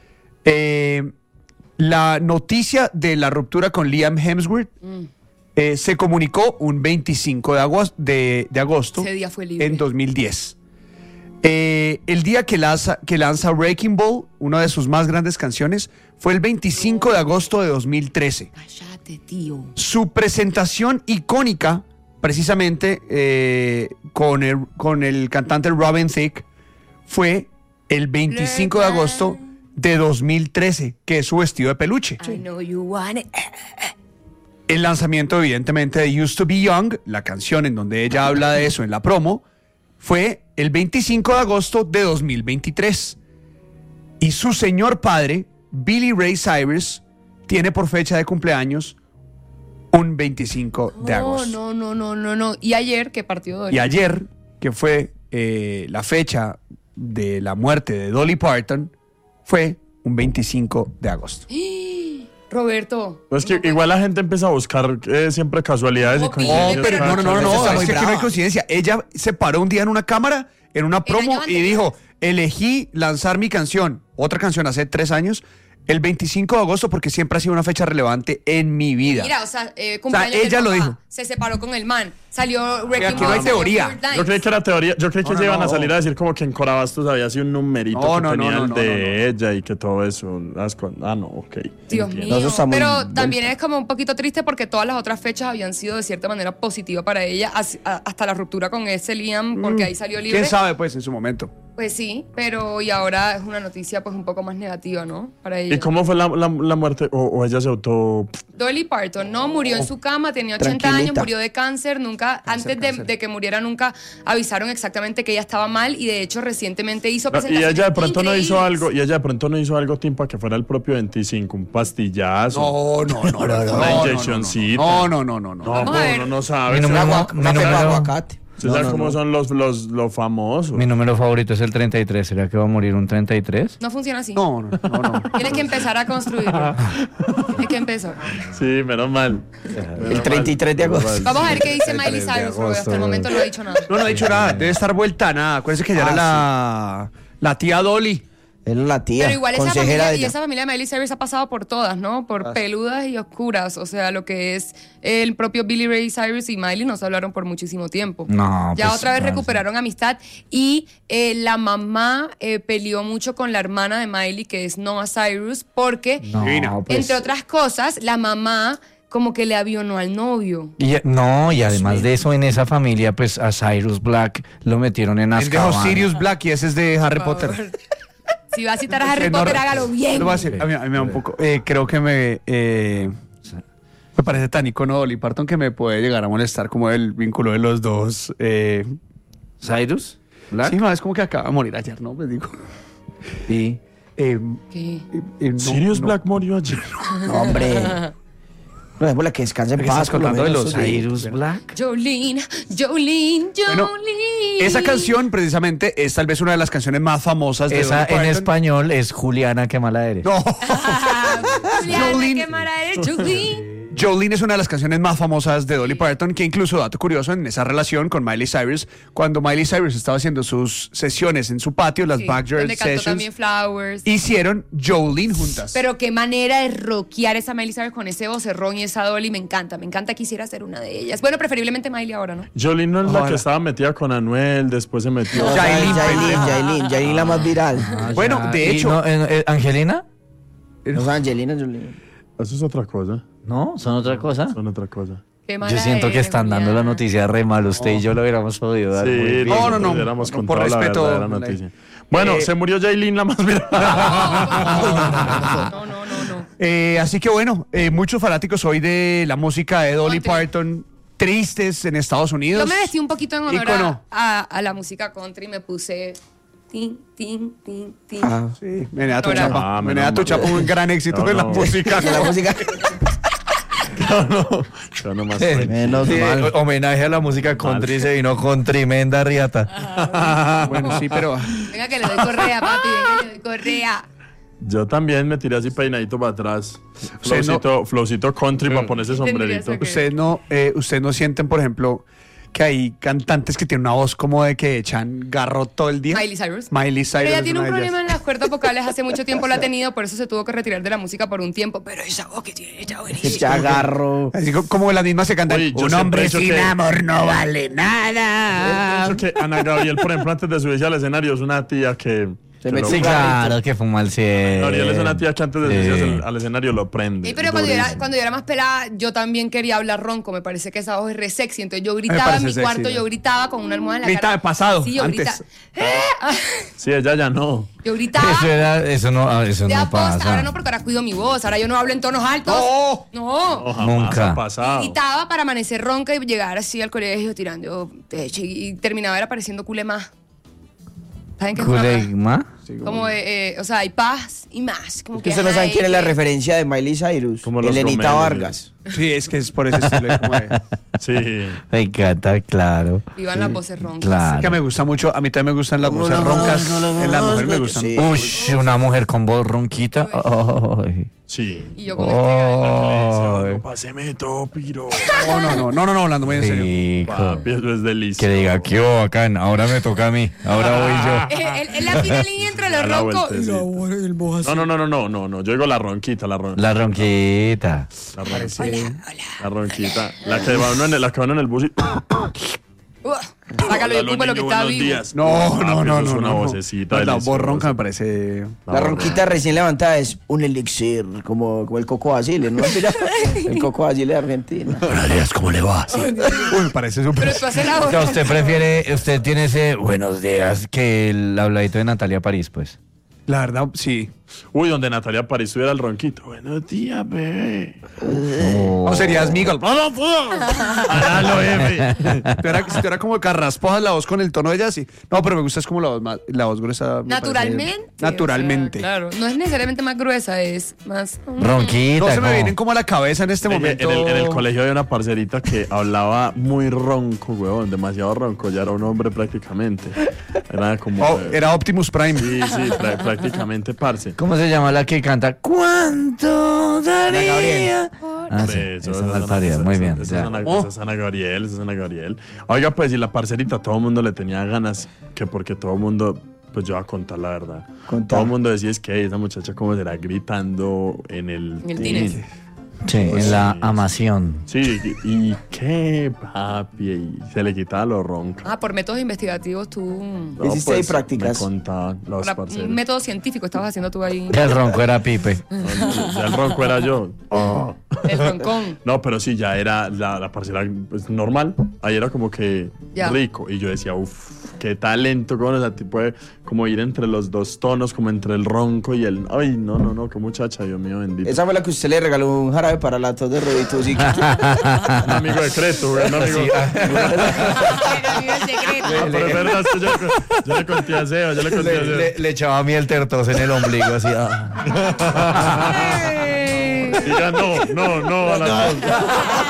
Eh, la noticia de la ruptura con Liam Hemsworth eh, se comunicó un veinticinco de agosto, de, de agosto Ese día fue libre. en dos mil diez. Eh, el día que lanza, que lanza Wrecking Ball, una de sus más grandes canciones, fue el veinticinco de agosto de dos mil trece. Cállate, tío. Su presentación icónica, precisamente eh, con, el, con el cantante Robin Thicke, fue el veinticinco de agosto de dos mil trece, que es su vestido de peluche. I know you want it. El lanzamiento, evidentemente, de Used to Be Young, la canción en donde ella habla de eso en la promo, fue el veinticinco de agosto de dos mil veintitrés. Y su señor padre, Billy Ray Cyrus, tiene por fecha de cumpleaños un veinticinco de No, agosto. no, no, no, no, no. Y ayer que partió Dolly. Y ayer, que fue eh, la fecha de la muerte de Dolly Parton, fue un veinticinco de agosto. Roberto. Pues que igual la gente empieza a buscar eh, siempre casualidades y Oh, coincidencias. pero No, no, no, no, Eso no, está es muy que aquí no hay brava. coincidencia. Ella se paró un día en una cámara, en una promo años y anteriores. dijo, elegí lanzar mi canción, otra canción hace tres años, el veinticinco de agosto porque siempre ha sido una fecha relevante en mi vida. Mira, o sea, eh, cumpleaños de ella lo papá, dijo. Se separó con el man. Salió Wrecking aquí no hay Ball, teoría. salió Four Yo creí que era teoría, yo creí que No, se no, iban a no. salir a decir como que en Corabastos había sido un numerito No, que no, no, tenía no, el no, de no, no. ella y que todo eso. las con- Ah, no, ok. Dios Entiendo. mío. No, eso está muy Pero bueno. también es como un poquito triste porque todas las otras fechas habían sido de cierta manera positivas para ella, as- a- hasta la ruptura con ese Liam, porque ahí salió libre. Mm. ¿Quién sabe, pues, en su momento? Pues sí, pero y ahora es una noticia pues un poco más negativa, ¿no? Para ella. ¿Y cómo fue la, la, la muerte? O, o ella se auto... Dolly Parton, ¿no? Murió en su cama, tenía ochenta años, Tranquilita. murió de cáncer, nunca, antes de, de que muriera, nunca avisaron exactamente que ella estaba mal y de hecho recientemente hizo No, y presentaciones ella de pronto no hizo increíbles. algo, y ella de pronto no hizo algo tipo que fuera el propio veinticinco, un pastillazo. No, no, no, no, no, Una no, inyeccioncita. no, no, no, no, no. No, Vamos a pues ver. uno no sabe. Mi Usted número- sabe- mi Una pepa de número- aguacate. usted No, sabe no, cómo no. son los, los, los famosos. Mi número favorito es el treinta y tres. ¿Será que va a morir un treinta y tres? No funciona así. No, no, no, no. Tienes que empezar a construirlo. Tienes que empezar. Sí, menos mal. El treinta y tres de agosto. Vamos a ver qué dice El Miley tres de Cyrus, porque hasta agosto. el momento no ha dicho nada. No, no ha dicho nada. Debe estar vuelta a nada. Acuérdense que ya Ah, era la, la tía Dolly. Es la tía, Pero igual esa consejera familia, de y ella. esa familia de Miley Cyrus ha pasado por todas, ¿no? Por peludas y oscuras. O sea, lo que es el propio Billy Ray Cyrus y Miley no se hablaron por muchísimo tiempo. No, Ya pues, otra vez no, recuperaron amistad y eh, la mamá eh, peleó mucho con la hermana de Miley, que es Noah Cyrus, porque, No, Divina. pues, entre otras cosas, la mamá como que le avionó al novio. y, no, y además de eso, en esa familia, pues a Cyrus Black lo metieron en Es de Azkaban. Sirius Black y ese es de Harry Por Potter. favor. Si va a citar a Harry Eh, no, Potter, re- hágalo bien. Lo voy a decir, a, mí, a mí me da un poco. eh, creo que me. eh, me parece tan icono Dolly Parton que me puede llegar a molestar como el vínculo de los dos. Eh, ¿Cyrus Black? sí, no, es como que acaba de morir ayer, ¿no? Les digo. Y Eh, ¿Qué? eh, eh, no, Sirius no. Black murió ayer. No, hombre. No, démosle que descanse en ¿Qué paz. estás por lo contando de menos, los sí. Cyrus Black. Jolene, Jolene, Jolene. Bueno, esa canción precisamente es tal vez una de las canciones más famosas de Esa Dolly en Parton. español es Juliana, qué mala eres. No. Juliana, Jolene. qué mala eres, Jolene. Jolene es una de las canciones más famosas de Dolly Parton, que incluso, dato curioso, en esa relación con Miley Cyrus, cuando Miley Cyrus estaba haciendo sus sesiones en su patio, las Sí, Backyard donde cantó Sessions, también Flowers. hicieron Jolene juntas. Pero qué manera de rockear esa Miley Cyrus con ese vocerrón y esa Dolly. Me encanta, me encanta. Quisiera ser una de ellas. Bueno, preferiblemente Miley ahora, ¿no? Jolene no es la Ojalá. que estaba metida con Anuel, después se metió... No, Yailin, Yailin, pendeja. Yailin, Yailin la más viral. Ah, Bueno, ya. de Y hecho- no, eh, eh, ¿Angelina? No es Angelina Jolie. Eso es otra cosa. No, son otra cosa. Son otra cosa. Qué mala Yo siento que eres, están dando la Juliana. noticia re mal. Usted y yo lo hubiéramos podido dar muy Sí, bien. No, no, no. hubiéramos No, contado por la respeto, verdadera la- noticia. Bueno, Eh, se murió Jailin, la más viral. No, no, no, no. Eh, así que bueno, eh, muchos fanáticos hoy de la música de Dolly Country. Parton tristes en Estados Unidos. Yo me vestí un poquito en honor Ícono. a, a- a la música country. Me puse... Tin, tin, tin, tin. Ah, Sí, Menea tu Ahora- chapa. Ah, Menea menos tu mal. chapa, un gran éxito No, en la no. música. de la música. No, no. Yo nomás Eh, cuento. Menos Sí, mal. ho- homenaje a la música country se vino con tremenda riata. Bueno, sí, pero Venga que le doy correa, papi. Venga que le doy correa. Yo también me tiré así peinadito para atrás. Usted no- Flowcito, flowcito country para ponerse sombrerito. Tendría que- ustedes no, eh, ustedes no sienten, por ejemplo, que hay cantantes que tienen una voz como de que echan garro todo el día. Miley Cyrus. Miley Cyrus. Pero ella es tiene un una de ellas. problema en las cuerdas vocales, hace mucho tiempo la ha tenido, por eso se tuvo que retirar de la música por un tiempo. Pero esa voz que tiene, está buenísima. Ya agarro. Así co- como las mismas se cantan. Oye, yo Un siempre hombre he dicho sin que- amor no vale Yo nada. pienso que Ana Gabriel, por ejemplo, antes de subirse al escenario, es una tía que... Se que mete lo- Sí, un claro, que fuma al cielo. Gabriel es una tía que antes de subirse Sí. al, al escenario lo prende. Sí, pero cuando yo, era, durísimo. cuando yo era más pelada, yo también quería hablar ronco. Me parece que esa voz es re sexy. Entonces yo gritaba parece en mi sexy, cuarto, ¿no? yo gritaba con una almohada en la Grita cara. de pasado, Sí, yo antes. gritaba. Sí, ella ya no. Yo gritaba. Eso, era, eso no, ah, eso de no aposta. pasa. Ahora no, porque ahora cuido mi voz. Ahora yo no hablo en tonos altos. ¡No! No. No, jamás Nunca. ha pasado. Gritaba para amanecer ronca y llegar así al colegio tirando techo. Y terminaba era pareciendo culema. ¿Saben qué es una ¿Culema? Como, eh, eh, o sea, hay paz y más. Como Es que usted no sabe quién es la referencia de Miley Cyrus. Como los Elenita Gomeles, Vargas. Sí, es que es por ese estilo. Como de- Sí. Me encanta, claro. Iban las voces roncas. Claro. que me gusta mucho, a mí también me gustan las Como voces la roncas, voz, no la en la voz, mujer me no- gustan. sí. Uy, una mujer con voz ronquita. Ay. Sí. Y yo con este Ay. Páseme todo, piro. No, no, no, no, no, no, hablando muy en serio. Rico. Papi, eso es delicioso. Que diga, qué bacán, ahora me toca a mí, ahora voy yo. Es, es- es la fina línea entre Da los la roncos y vueltecita. la voz del voz así. No, no, no, no, no, no, no. Yo digo la ronquita, la ronquita. La ronquita. La, ronquita. La ronquita. La que va uno en el, la que va uno en el bus y... Uh, sácalo de Hola, YouTube lo que niño, está buenos vivo. días. No, Papi, no, no, eso es no. una no. vocecita La deliciosa. voz ronca me parece. La ronquita recién levantada es un elixir, como, como el Coco Basile, ¿no? El Coco Basile de Argentina. Buenos días, ¿cómo le va? Uy, me parece súper. Pero tú haces la O voz. sea, usted prefiere, usted tiene ese buenos días que el habladito de Natalia París, pues. La verdad, sí. Uy, donde Natalia París tuviera el ronquito. Buenos días, bebé. O serías Miguel. ¡No, no puedo! ¡Hágalo, jefe! Tú era, si tú era como carrasposa la voz con el tono de ella, sí. No, pero me gusta es como la voz, más, la voz gruesa. me Naturalmente. parece- Naturalmente. o sea, claro. No es necesariamente más gruesa, es más. Ronquita. No se me como- vienen como a la cabeza en este En, momento. en el, en el colegio había una parcerita que hablaba muy ronco, huevón, demasiado ronco. Ya era un hombre prácticamente. Era como... Oh, era Optimus Prime. Sí, sí, prá- prácticamente parce. ¿Cómo se llama la que canta? ¿Cuánto daría? Gabriel. Ah, sí, Eso, esa esa es malparidad, Ana- muy esa- bien. esa es ya. Ana- esa es Ana Gabriel, esa es Ana Gabriel. Oiga, pues, y la parcerita, todo el mundo le tenía ganas, que porque todo el mundo, pues yo voy a contar la verdad. Contá. Todo el mundo decía, es que esa muchacha como será gritando en el... En el tines. Sí, en la amación. Sí, y, y qué, papi, y se le quitaba lo ronca. Ah, por métodos investigativos tú. No, ¿Hiciste ahí prácticas? Me contaban los Por parceros. un método científico estabas haciendo tú ahí. El ronco era Pipe. Ya el ronco era yo. Oh. El roncón. No, pero sí, ya era la, la parcela pues, normal. Ahí era como que Ya. rico. Y yo decía, uff, qué talento, como, o sea, te puede como ir entre los dos tonos, como entre el ronco y el. Ay, no, no, no, qué muchacha, Dios mío, bendito. Esa fue la que usted le regaló un jarabe para la tos de ruiditos. Y... Un amigo de Creto, güey, un amigo. Ah, pero es verdad, es que yo, yo le conté a Seba, yo le conté a Le, Seba. le- le echaba miel tertos en el ombligo, así. ah. Diga no, no, no a la tos.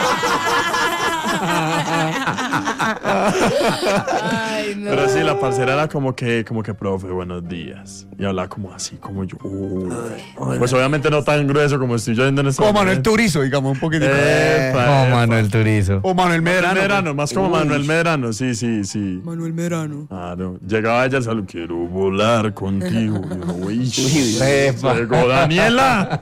Ay, no. Pero sí, la parcera era como que, como que, profe, buenos días. Y hablaba como así, como yo. uh. Pues obviamente no tan grueso como estoy yo viendo en este Como Manuel momento. Turizo, digamos, un poquitico. Epa, Como epa. Manuel Turizo. O Manuel Medrano, Medrano. Medrano, más como Manuel Medrano, sí, sí, sí. Manuel Merano. Claro. Llegaba ella al salón, quiero volar contigo. Y uno, uy, Epa. llegó Daniela.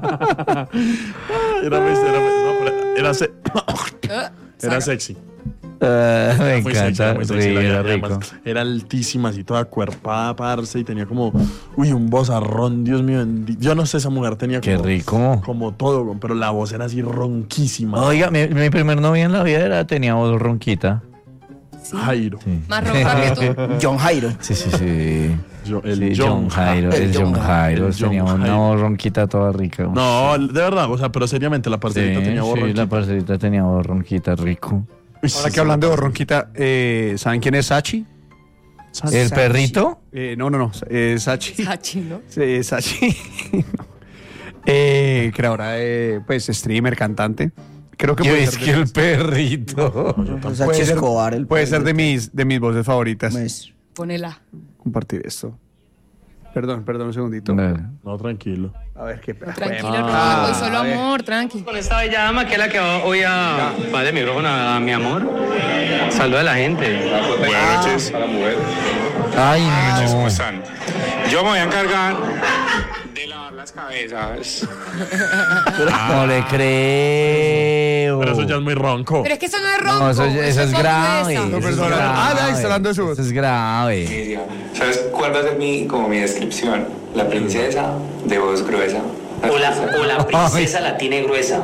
Era muy, era, muy- no, pero era, se- era sexy. Ah, me Muy sexy, encanta. era muy sexy. Sí, la- era además, rico. era altísima, así toda cuerpada, parce, y tenía como, uy, un vozarrón, Dios mío. bendito. Yo no sé, esa mujer tenía Qué como, rico. como todo, pero la voz era así ronquísima. Oiga, mi, mi primer novia en la vida era, tenía voz ronquita. Jairo. Sí. Más ronca que tú. John Jairo. Sí, sí, sí. Yo- el Sí, John, John Jairo, el el John John Jairo, el tenía John una Jairo. voz ronquita toda rica. No, de verdad, o sea, pero seriamente la sí, parcerita tenía voz sí, ronquita. la parcerita tenía voz ronquita, rico. Uy, Ahora sí, que hablando sí, de Ronquita, eh, ¿saben quién es Sachi? ¿El perrito? Eh, no, no, no. Eh, Sachi. Sachi, ¿no? Sí, Sachi. No. Eh, creadora de, pues, streamer, cantante. Creo que ¿Qué puede es ser que de, el perrito? Sachi puede ser, Escobar, el puede ser de perrito. mis, de mis voces favoritas. Mes. Ponela. Compartir esto. Perdón, perdón un segundito. Dale. No, tranquilo. A ver qué. Tranquilo, Ah, Ron. Hoy solo a ver. amor, tranqui. Con esta bella dama que es la que va hoy a pasar el micrófono a, a mi amor. Saluda a la gente. Buenas noches. Ay, ¿Cómo no. están? Yo me voy a encargar de lavar las cabezas. No le creo. Pero eso ya es muy ronco. Pero es que eso no es ronco. No, eso, eso es voz grave. gruesa. No, eso es perdona. grave. Ah, ya, está hablando de su voz. Eso es grave. ¿Sabes cuál va a ser mi, como mi descripción? La princesa de voz gruesa. O la, o la princesa la tiene gruesa.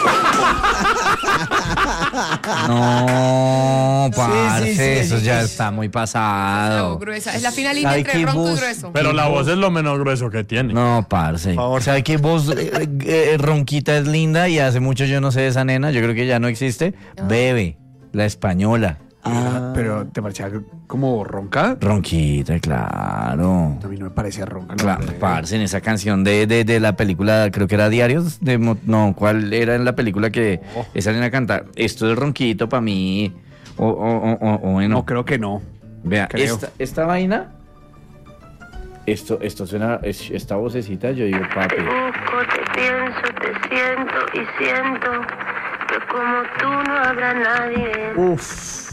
No, parce, sí, sí, eso sí, ya sí. está muy La pasado. voz gruesa. Es la fina línea Ay, entre qué ronco y voz. grueso. Pero la voz es lo menos grueso que tiene. No, parce. favor. ¿Sabe qué voz eh, eh, ronquita es linda? Y hace mucho yo no sé de esa nena, yo creo que ya no existe. Bebe, la española. Ah. Pero te parecía como ronca. Ronquita, claro. A mí no me parecía ronca. Claro, no, parce, en esa canción de, de, de la película, creo que era Diarios, de, Mo- no, ¿cuál era en la película que Oh. esa niña canta? Esto es ronquito para mí, o, o, o, o, o bueno. No, creo que no. Vea, creo. esta, esta vaina, esto, esto suena, es- esta vocecita, yo digo, papi. Te busco, te pienso, te siento y siento que como tú no habrá nadie. Uf.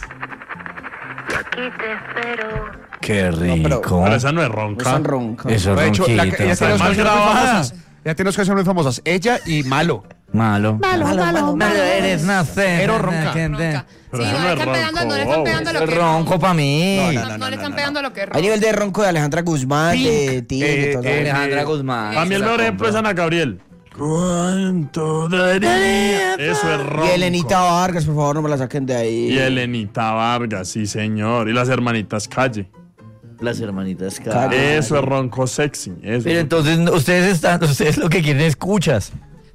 Y aquí te espero. Qué rico. pero- Pero esa no es No ronca. están ronca. Eso De es hecho, la- ronquito. ella tiene dos mal canciones muy grabada. famosas. Ella tiene dos canciones muy famosas. Ella y Malo. Malo. Malo, malo, malo. eres nacer. Pero ronca. Ronca. Pero Sí, eso no no le es están pegando, no le están ronco, pegando lo Es que ronco para mí. No, No, no le están pegando lo que es Hay ronco. nivel de ronco de Alejandra Guzmán, de Tig, eh, de todo. eh, Alejandra eh, Guzmán. A mí el se la mejor ejemplo es compró. Ana Gabriel. ¿Cuánto daría? Eso es ronco. Y Elenita Vargas, por favor, no me la saquen de ahí. Y Elenita Vargas, sí señor. Y las hermanitas Calle. Las hermanitas Calle. Calle. Eso es ronco sexy. Eso. Pero entonces ustedes están, ustedes lo que quieren es escuchas.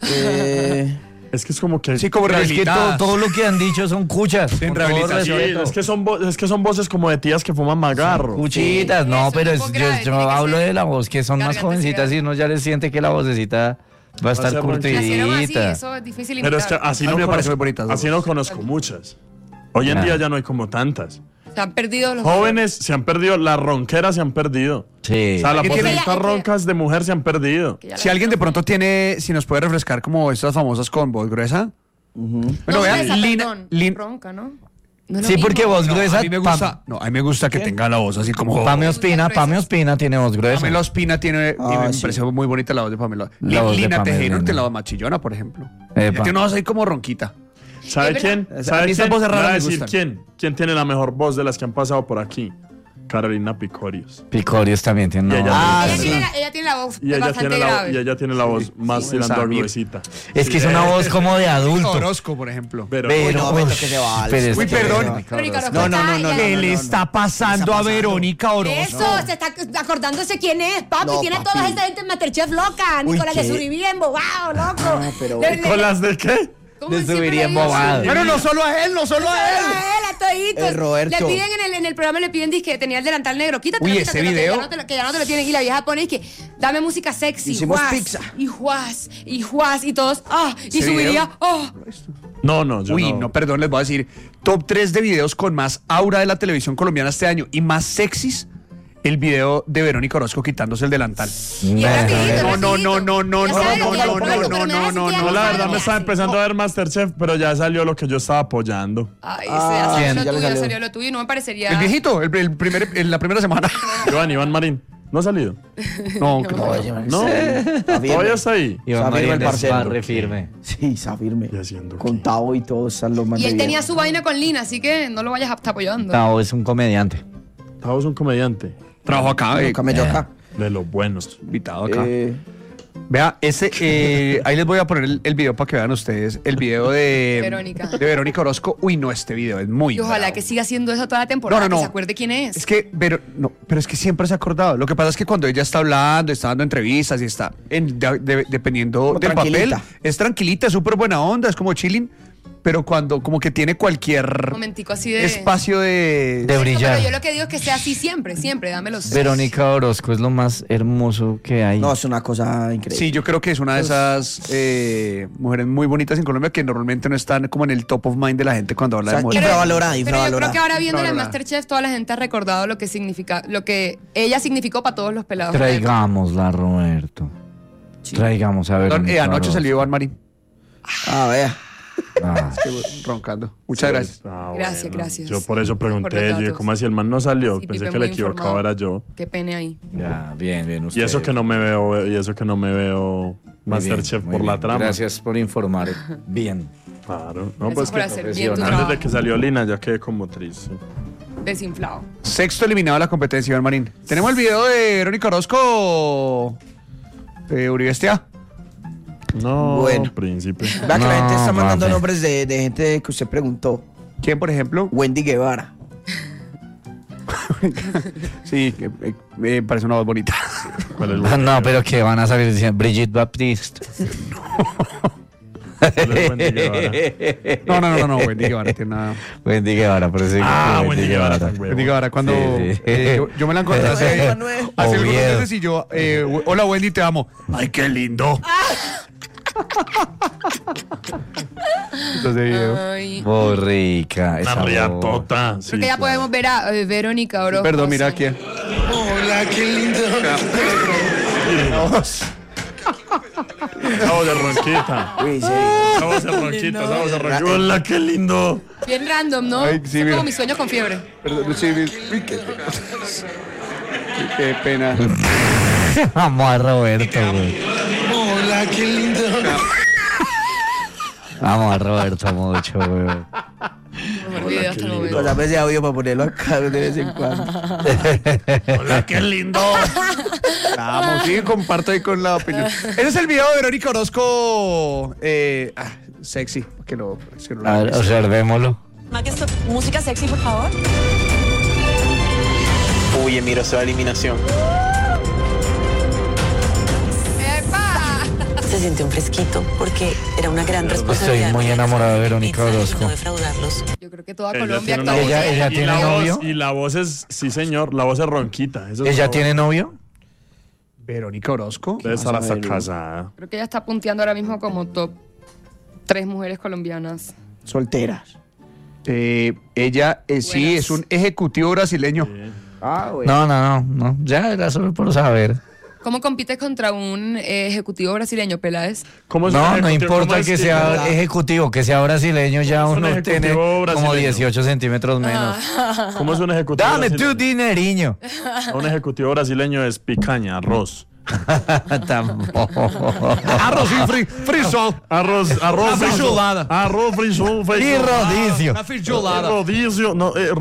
Eh, Es que es como que... Sí, como Pero es que todo, rehabilitadas. todo lo que han dicho son cuchas. En con todo rehabilitación. Sí, respeto. es que, son vo- es que son voces como de tías que fuman magarro. Cuchitas, no, Eso, pero un es- poco yo, grave, yo tiene que hablo ser de la voz, que son más garganta jovencitas cerrada. y uno ya les siente que la vocecita va a estar ser ronquita. Nacieron así, curtidita. eso es difícil Pero es que imitar. así A mí no, me parecen conozco, muy bonitas las así no conozco muchas. Hoy en Ah. día ya no hay como tantas. Se han perdido los Jóvenes se han perdido, las ronqueras se han perdido. Sí. O sea, las ¿Qué tiene? vocecitas roncas de mujer se han perdido. que ya Si la- alguien de pronto tiene, si nos puede refrescar como estas famosas con voz gruesa. Bueno, No, vean, gruesa, Lina, perdón, Lin- ronca, ¿no? No es lo Sí, mismo. porque voz No, gruesa. a mí me gusta, no, a mí me gusta que tenga la voz así como. Pame Ospina, Pame Ospina tiene voz gruesa. Pamela Ospina tiene, Ah, y me sí. pareció muy bonita la voz de Pamela. La voz de Lina Pamela, Tejero Lina. tiene la voz más chillona, por ejemplo. Epa. Ella tiene una voz ahí como ronquita. ¿Sabe Es quién? verdad. A ¿Sabe mí esas quién? voces Voy a raras me decir gustan. quién. ¿Quién tiene la mejor voz de las que han pasado por aquí? Carolina Picorius. Picorios también tiene Y una ella- voz. Ah, ella, sí. tiene, la- ella tiene la voz Y ella, bastante tiene la, grave. y ella tiene la voz más sí, tirando a Samir. gruesita. Es que es una voz como de adulto. Orozco, por ejemplo. Pero, Uy, no, uy, Beto, que se va. pero es Uy, que- perdón. Verónica Orozco No, no, no, no, está- no, ella- no, no. está pasando a Verónica Eso, se está acordándose quién es, papi. No, Tiene papi. toda esa gente en Masterchef loca. Uy, Nicolás de ¿qué? Suribí embobado, loco. Ah, pero- Le- le- ¿con las de qué? ¿Cómo Le siempre subiría le digo? embobado. Bueno, no solo a él, no solo a a él. él, a toditos. Eh, Roberto. Le piden en el, en el programa, le piden disque, tenía el delantal negro, quítate, Uy, quítate, ese quítate, video. Que ya, no te, lo- que ya no te lo tienen. Y la vieja pone y que, dame música sexy, Hicimos juas, pizza. y juas, y juas, y todos, ah, y ¿Ese subiría, video? oh. No, no, yo Uy, no. no, perdón, les voy a decir. Top tres de videos con más aura de la televisión colombiana este año y más sexys. El video de Verónica Orozco quitándose el delantal. Y es rapidito, es No, no, rapidito. no, no, Ya no, sabe no, lo que no, es, no, pero no, me da no, sentía, no, ya No, la sabe verdad lo me que estaba hace. empezando a ver Masterchef, pero ya salió lo que yo estaba apoyando. Ay, Ah, se hace ¿quién? lo Ya le tuyo, salió. salió lo tuyo y no me parecería. El viejito, el, el primer, en la primera semana. Iván, Iván Marín. ¿No ha salido? No, que no. No. Todavía está ahí. Iván Zafir Marín el es parcero. barre firme. Sí, está firme. ¿Y haciendo Con qué? Tavo y todos están los más Y de él bien. tenía su vaina con Lina, así que no lo vayas a estar apoyando. Tao es un comediante. Tavo es un comediante Trabajo acá, eh, Camello acá. de los buenos. invitado acá. Eh, Vea, ese, eh, ahí les voy a poner el, el video para que vean ustedes. El video de Verónica. de Verónica Orozco. Uy, no, este video es muy Y ojalá bravo. que siga haciendo eso toda la temporada, No, no, no. que se acuerde quién es. Es que, pero, no, pero es que siempre se ha acordado. Lo que pasa es que cuando ella está hablando, está dando entrevistas y está, en, de- de- dependiendo Como del papel, tranquilita. es tranquilita, es súper buena onda, es como chilling, pero cuando como que tiene cualquier Momentico así de... espacio de... De Eso, brillar. Pero yo lo que digo es que sea así siempre, siempre, dámelos. Verónica Orozco es lo más hermoso que hay. no, es una cosa increíble. Sí, yo creo que es una de esas eh, mujeres muy bonitas en Colombia que normalmente no están como en el top of mind de la gente cuando habla O sea, de mujeres. infravalorada, Pero yo creo infravalorada. que ahora viendo la Infravalorada. Masterchef, toda la gente ha recordado lo que significa, lo que ella significó para todos los pelados. de la época. Traigámosla, Roberto. Traigamos a Perdón, Verónica eh, anoche Orozco. salió Iván Marín. Ah, vea. Ah, Roncando. Muchas gracias. Ah, Gracias, gracias. Yo por eso Por pregunté, los yo dije, datos. ¿cómo así el man no salió? Sí, Pensé Pipe, que el muy equivocado informado. era yo. Qué pene ahí. ya, bien, bien. Y ustedes. eso que no me veo, y eso que no me veo Muy bien, Masterchef muy por la bien. trama. Gracias por informar. Bien. Claro. No, Gracias pues por que hacer bien tu profesional. trabajo. desde que salió Lina ya quedé como triste. Desinflado. Sexto eliminado de la competencia, Iván Marín. Tenemos el video de Verónica Orozco. Eh, Uribe Estia. No, Bueno. príncipe. Vea que la No, gente está mandando papi. nombres de, de gente que usted preguntó. ¿Quién, por ejemplo? Wendy Guevara. Sí, que, eh, me parece una voz bonita. ¿Cuál es el Ah, no, pero que van a salir diciendo Brigitte Baptiste. Wendy Guevara. No, no, no, no, Wendy Guevara tiene nada. Wendy Guevara, pero sí. Ah, Wendy Guevara. tan huevo. Wendy Guevara, cuando Sí, sí. eh, yo, yo me la encontré hace, Manuel. hace algunos Oviedo. meses y yo, eh, hola Wendy, te amo. Ay, qué lindo. Entonces, yo, Ay. Muy rica. Una esa voz. riatota. Creo que ya podemos ver a eh, Verónica Orozco. perdón, mira aquí. Hola, qué lindo. Esa voz de ronquita. Uy, sí. Esa voz de ronquita, esa voz de ronquita. Hola, qué lindo. Bien random, ¿no? Ay, sí, Son mira. como mis sueños con fiebre. Perdón, sí, uy, qué, qué pena. Vamos a Roberto, güey. Hola, qué lindo. Vamos a Roberto mucho, güey. Mejor video hasta el momento. Pues a veces audio para ponerlo acá de vez en cuando. Hola, qué lindo. Vamos, sí, comparto ahí con la opinión. Ese es el video de Verónica Orozco. Eh, ah, sexy. Que lo, es que no lo A ver, observémoslo. Música sexy, por favor. Uy, mira, esa eliminación. Se sintió un fresquito porque era una gran responsabilidad. Estoy muy enamorado de Verónica Pizza y Orozco. no defraudarlos. Yo creo que toda Ella Colombia tiene una actuó. voz- Ella- ella y tiene la novio. voz- Y la voz es, sí señor, la voz es ronquita. Eso es ¿Ella una tiene voz- novio? Verónica Orozco. Debe estar hasta Verónica. casada. Creo que ella está punteando ahora mismo como top tres mujeres colombianas. Solteras. Eh, ella eh, sí Buenas. es un ejecutivo brasileño. Ah, güey. No, no, no, no. Ya era solo por saber. ¿Cómo compites contra un eh, ejecutivo brasileño, Peláez? ¿Cómo es un No, no ejecutivo? ¿Cómo importa es que que- sea ejecutivo, que sea brasileño, ya Es un uno ejecutivo tiene como brasileño. dieciocho centímetros menos. ¿Cómo es un ejecutivo Dame tu brasileño? dineriño. Un ejecutivo brasileño es picaña, arroz. Tampoco. Arroz y fri frisol. Arroz, arroz, Una frisol. frijolada. Arroz, frisol, Y frisol. rodicio. Una frijolada. Rodillo, no, eh,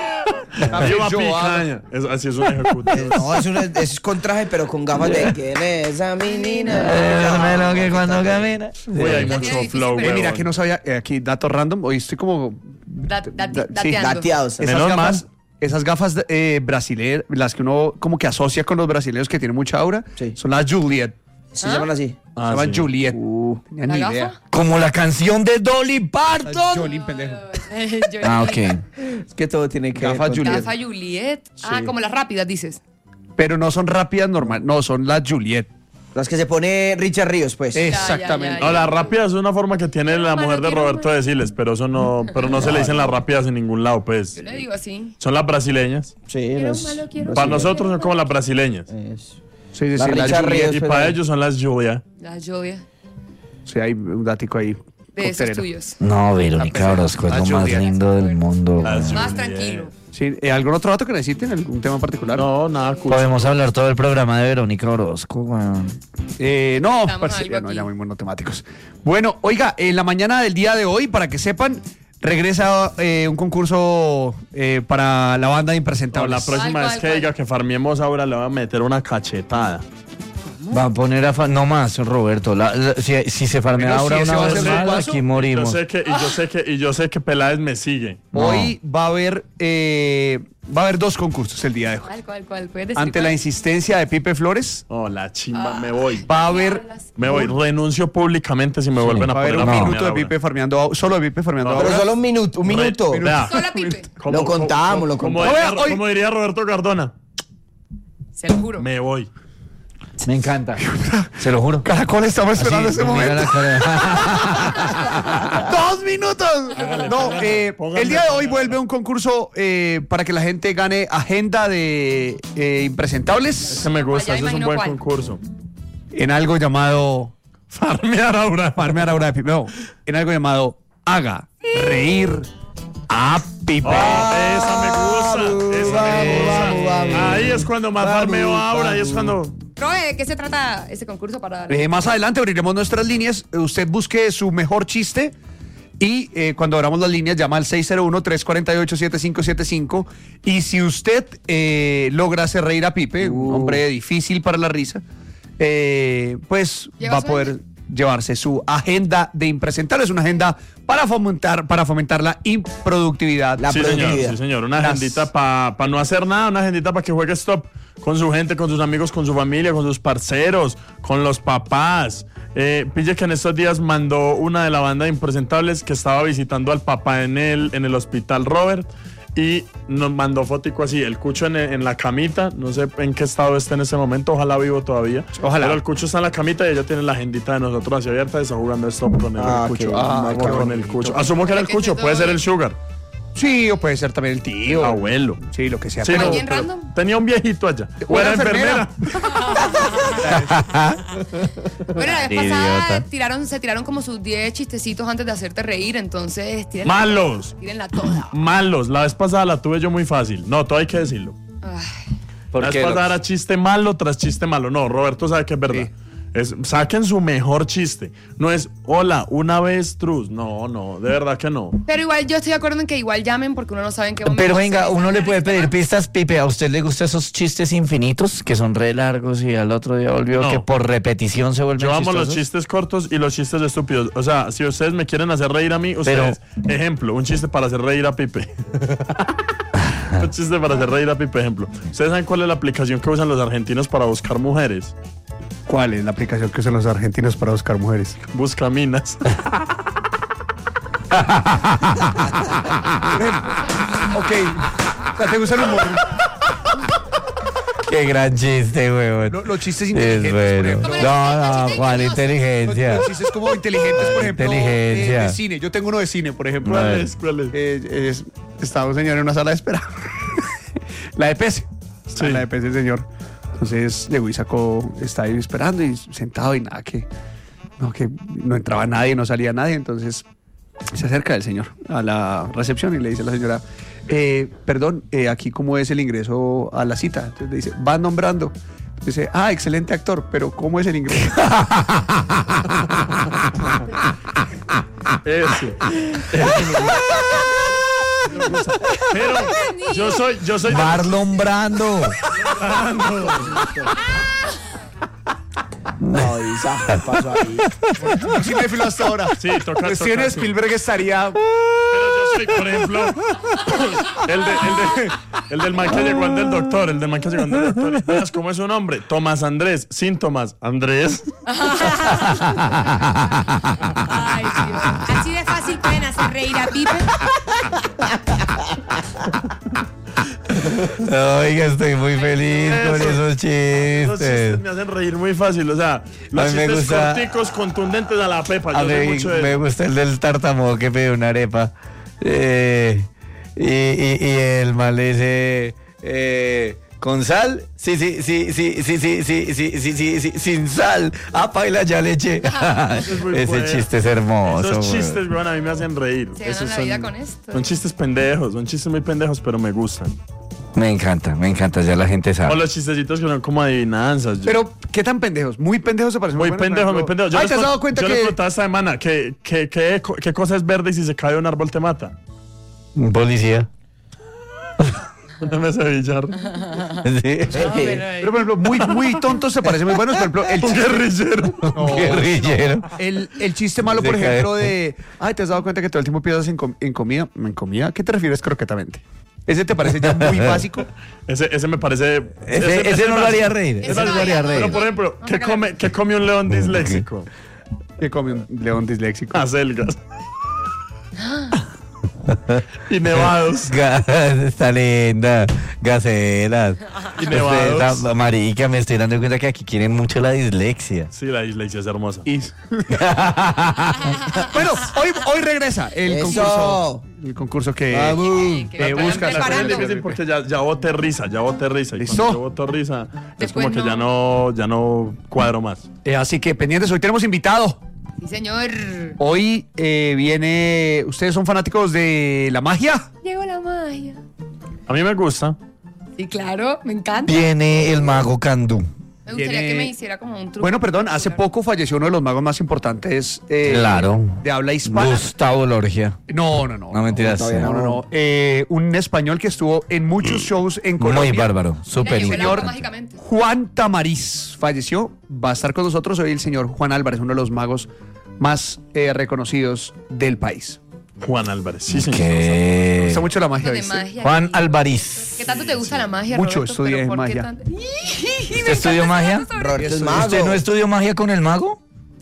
Una lleva frijolada. picaña. Es, así es un ejecutivo. Eh, No, es, una- es con traje, pero con gafas de ¿quién es esa menina? Eh, lo que cuando camina. Uy, hay Ya mucho tiene flow, difícil, Eh, mira, weón. que no sabía, eh, aquí dato random, hoy estoy como... Da- da- Da- sí, dateando. Dateados. Esas Menos gafas, mal. esas gafas eh, brasileñas, las que uno como que asocia con los brasileños que tienen mucha aura, Sí. son las Juliet. Se llaman así. Ah, se llaman sí. Juliet. Uh, Tenía ¿La ni gafa? idea. Como la canción de Dolly Las Parton. Jolín, pendejo. Yo- Ah, ok. es que todo tiene que Gafas ver con- Juliet. Gafa Juliet. Ah, como las rápidas, dices. Pero no son rápidas normal, no, son las Juliet. Las que se pone Richard Ríos, pues. Exactamente. ya, No, la rápida es una forma que tiene la Mano, mujer de quiero Roberto de decirles, pero eso no, pero no se le dicen las rápidas en ningún lado, pues. Yo le digo así. Son las brasileñas. Sí, Quiero las- malo, quiero Para malo. nosotros son como las brasileñas. es- Sí, sí, La sí, las Richard Juliet. Ríos. Y pero- para ellos son las Julia. La Julia. Sí, hay un dático ahí. De esos coctelero. tuyos. No, Verónica Orozco es La lo más Juliet. lindo del mundo. Las Más Julia. tranquilo. Sí, eh, ¿algún otro dato que necesiten? ¿Algún tema en particular? No, nada, cool. Podemos hablar todo el programa de Verónica Orozco, weón. Eh, no, Estamos parce, algo ya no, aquí. ya muy monotemáticos. Bueno, oiga, en la mañana del día de hoy, para que sepan, regresa eh, un concurso eh, para la banda de No, Impresentables. la próxima ¿Cuál, vez cuál, que cuál? diga que farmiemos ahora le voy a meter una cachetada. Va a poner a... fa- No más, Roberto. la- la- si, si se farmea Pero ahora si ese una va a vez ser su más, paso, aquí Yo morimos. sé que, y yo sé que, y yo sé que Peláez me sigue. Hoy va a haber eh, va a haber dos concursos el día de hoy. ¿Cuál, cuál, cuál? ¿Puedes decir Ante la cuál? insistencia de Pipe Flores, Oh, la chimba, me voy. va a haber, Me voy, renuncio públicamente si me vuelven a va a haber poner un a minuto de farmear Pipe farmeando, au- solo de Pipe farmeando. No, ahora. Pero solo un minuto, un ahora. minuto. Re- vea, Sola Pipe. como- Lo contamos, lo como contamos. diría, Oiga, hoy- como diría Roberto Cardona, Se lo juro. me voy. Me encanta. Se lo juro. Caracol, estamos esperando ese mira momento. la cara. ¡Dos minutos! No, póngale, eh, póngale, el día de hoy póngale. vuelve un concurso eh, para que la gente gane agenda de eh, impresentables Ese me gusta, Ya ese es un imagino buen cuál. concurso. en algo llamado Farmear ahora. Farmear ahora de Pipe. No, en algo llamado Haga reír a Pipe. Oh, esa me gusta, esa me vamos, gusta. vamos, vamos. Ahí es cuando más Vamos, farmeo ahora, ahí es vamos. cuando... Roe, ¿de qué se trata ese concurso para dar? Eh, más adelante abriremos nuestras líneas. Usted busque su mejor chiste y eh, cuando abramos las líneas llama al seis cero uno, tres cuatro ocho, siete cinco siete cinco. Y si usted eh, logra hacer reír a Pipe, un Uh. hombre difícil para la risa, eh, pues ¿Lleva va a su poder agenda? llevarse su agenda de impresentables, una agenda para fomentar, para fomentar la improductividad. La Sí, señor, productividad. sí, señor. Una Las- agendita para no hacer nada, una agendita para que juegue stop con su gente, con sus amigos, con su familia, con sus parceros, con los papás, Eh, pille que en estos días mandó una de la banda de Impresentables que estaba visitando al papá en el, en el hospital Robert y nos mandó fotico así, el Cucho en, en la camita, no sé en qué estado está en ese momento, ojalá vivo todavía. Ojalá. Pero el Cucho está en la camita y ella tiene la agendita de nosotros así abierta y está jugando stop con el, Ah, el Cucho. qué Ah, bonito. con el Cucho. Asumo que era el Cucho, puede ser el Sugar. Sí, o puede ser también el tío. Abuelo. Sí, lo que sea. Sí, pero- no, ¿Alguien pero random? tenía un viejito allá. O Una era enfermera. enfermera. Bueno, la vez Idiota. pasada tiraron, se tiraron como sus diez chistecitos antes de hacerte reír, entonces tiren Malos. tírenla toda. Malos. La vez pasada la tuve yo muy fácil. No, todo hay que decirlo. Ay, ¿Por La qué, vez pasada Locos? era chiste malo tras chiste malo. No, Roberto sabe que es verdad. Sí. Es, saquen su mejor chiste. No es, hola, una vez trus. No, no, de verdad que no. pero igual yo estoy de acuerdo en que igual llamen porque uno no sabe en qué momento. Pero venga, se- uno le puede pedir pistas, Pipe. ¿A usted le gustan esos chistes infinitos que son re largos y al otro día volvió No. que por repetición se vuelven Yo amo los chistosos? chistes cortos y los chistes estúpidos. O sea, si ustedes me quieren hacer reír a mí, ustedes, ejemplo, un chiste para hacer reír a Pipe. Un chiste para hacer reír a Pipe, ejemplo. ¿Ustedes saben cuál es la aplicación que usan los argentinos para buscar mujeres? ¿Cuál es la aplicación que usan los argentinos para buscar mujeres? Buscaminas. Ok. O sea, ¿te gusta el humor? Qué gran chiste, weón. Lo- los chistes Es inteligentes, por bueno. ejemplo. No, no, Juan, Los, inteligencia. los chistes como inteligentes, por ejemplo, Inteligencia. De, de cine. Yo tengo uno de cine, por ejemplo. ¿Cuál Eh, es? ¿Cuál es? eh, es- estaba un señor en una sala de espera. La de P S. Está en Sí. La de P S el señor. Entonces llegó y sacó, está ahí esperando y sentado y nada, que no, que no entraba nadie, no salía nadie. Entonces se acerca el señor a la recepción y le dice a la señora, eh, perdón, eh, aquí cómo es el ingreso a la cita. Entonces le dice, va nombrando. Dice, ah, excelente actor, pero ¿cómo es el ingreso? Eso. Pero yo soy, yo soy. Marlon Brando. No, Isa, ¿qué pasó ahí? Un cinéfilo hasta ahora. Sí, toca. Pues toca, Steven sí. Spielberg estaría... Pero yo soy, por ejemplo, el, de, el, de, el del man que llegó del doctor, el del man que llegó del doctor. Veas ¿cómo es su nombre? Tomás Andrés, síntomas, Andrés. Ay, Dios. Así de fácil pueden hacer reír a Pipe. Oiga, estoy muy feliz con Eso. esos Los chistes chistes. me hacen reír muy fácil, o sea, los A mí me chistes gusta- corticos, contundentes a la pepa. A Yo soy mí mucho de me gusta el del tartamudo que pide una arepa. Eh, y, y, y el mal le dice, eh, ¿con sal? Sí, sí, sí, sí, sí, sí, sí, sí, sí, sí, sí, sin sal. Ah, paila, ya le eché. es muy Ese bueno. chiste es hermoso. Esos güey. chistes, weón, a mí me hacen reír. Se ganan Esos la son, vida con esto. son chistes pendejos, son chistes muy pendejos, pero me gustan. Me encanta, me encanta, ya la gente O sabe. los chistecitos que son como adivinanzas. Yo- Pero, ¿qué tan pendejos? Muy pendejos se parecen. muy buenos, pendejo, por muy ejemplo. pendejo. Yo Ay, les ¿te has con- dado cuenta yo que...? les contaba esta semana que, que, que- qué cosa es verde y si se cae de un árbol te mata. Un policía. Déjame cevillar. Sí. Pero, por ejemplo, muy, muy tontos se parecen muy buenos. Por ejemplo, el Un chiste, guerrillero. Un guerrillero. el, el chiste malo, Se por cae. ejemplo, de... Ay, ¿te has dado cuenta que todo el tiempo piensas en, com- en comida? ¿En comida? ¿A qué te refieres croquetamente? Ese te parece ya muy básico. Ese, ese me parece. Ese, ese no lo haría reír. Ese Ese no no lo haría haría reír. Pero, por ejemplo, ¿qué come, ¿qué come un león disléxico? Que come un león disléxico. Acelgas. Y nevados. Ga- Está linda. Gacelas. Y nevados. Usted, esa marica, me estoy dando cuenta que aquí quieren mucho la dislexia. Sí, la dislexia es hermosa. Y- bueno, hoy, hoy regresa el Eso. concurso. El concurso que, Vamos. Que que vayan busca La cosa es preparando. difícil porque ya, ya boté risa, ya boté risa. Y ¿Listo? cuando yo boto risa, es Después como que no. ya no, ya no cuadro más. Eh, así que pendientes, hoy tenemos invitado. Sí, señor. Hoy eh, viene. ¿Ustedes son fanáticos de la magia? Llegó la magia. A mí me gusta. Sí, claro, me encanta. Viene el mago Candú. Me gustaría Tiene- que me hiciera como un truco. Bueno, perdón, hace poco falleció uno de los magos más importantes eh, Claro. de habla hispana. Gustavo Lorgia. No, no, no. No, mentiras. todavía No, no, no. Eh, un español que estuvo en muchos shows en Colombia. Muy bárbaro. Mira, Súper llegó el lindo. agua mágicamente. Juan Tamariz falleció. Va a estar con nosotros hoy el señor Juan Álvarez, uno de los magos más eh, reconocidos del país. Juan Álvarez. Sí, señor. Me Que... gusta mucho la magia, De ¿viste? magia. Juan Álvarez. ¿Qué tanto te gusta la magia, Mucho, Roberto? estudié ¿Pero por qué magia. tanto? ¿Usted estudió magia? Roberto es Eso, mago. ¿Usted no estudió magia con el mago?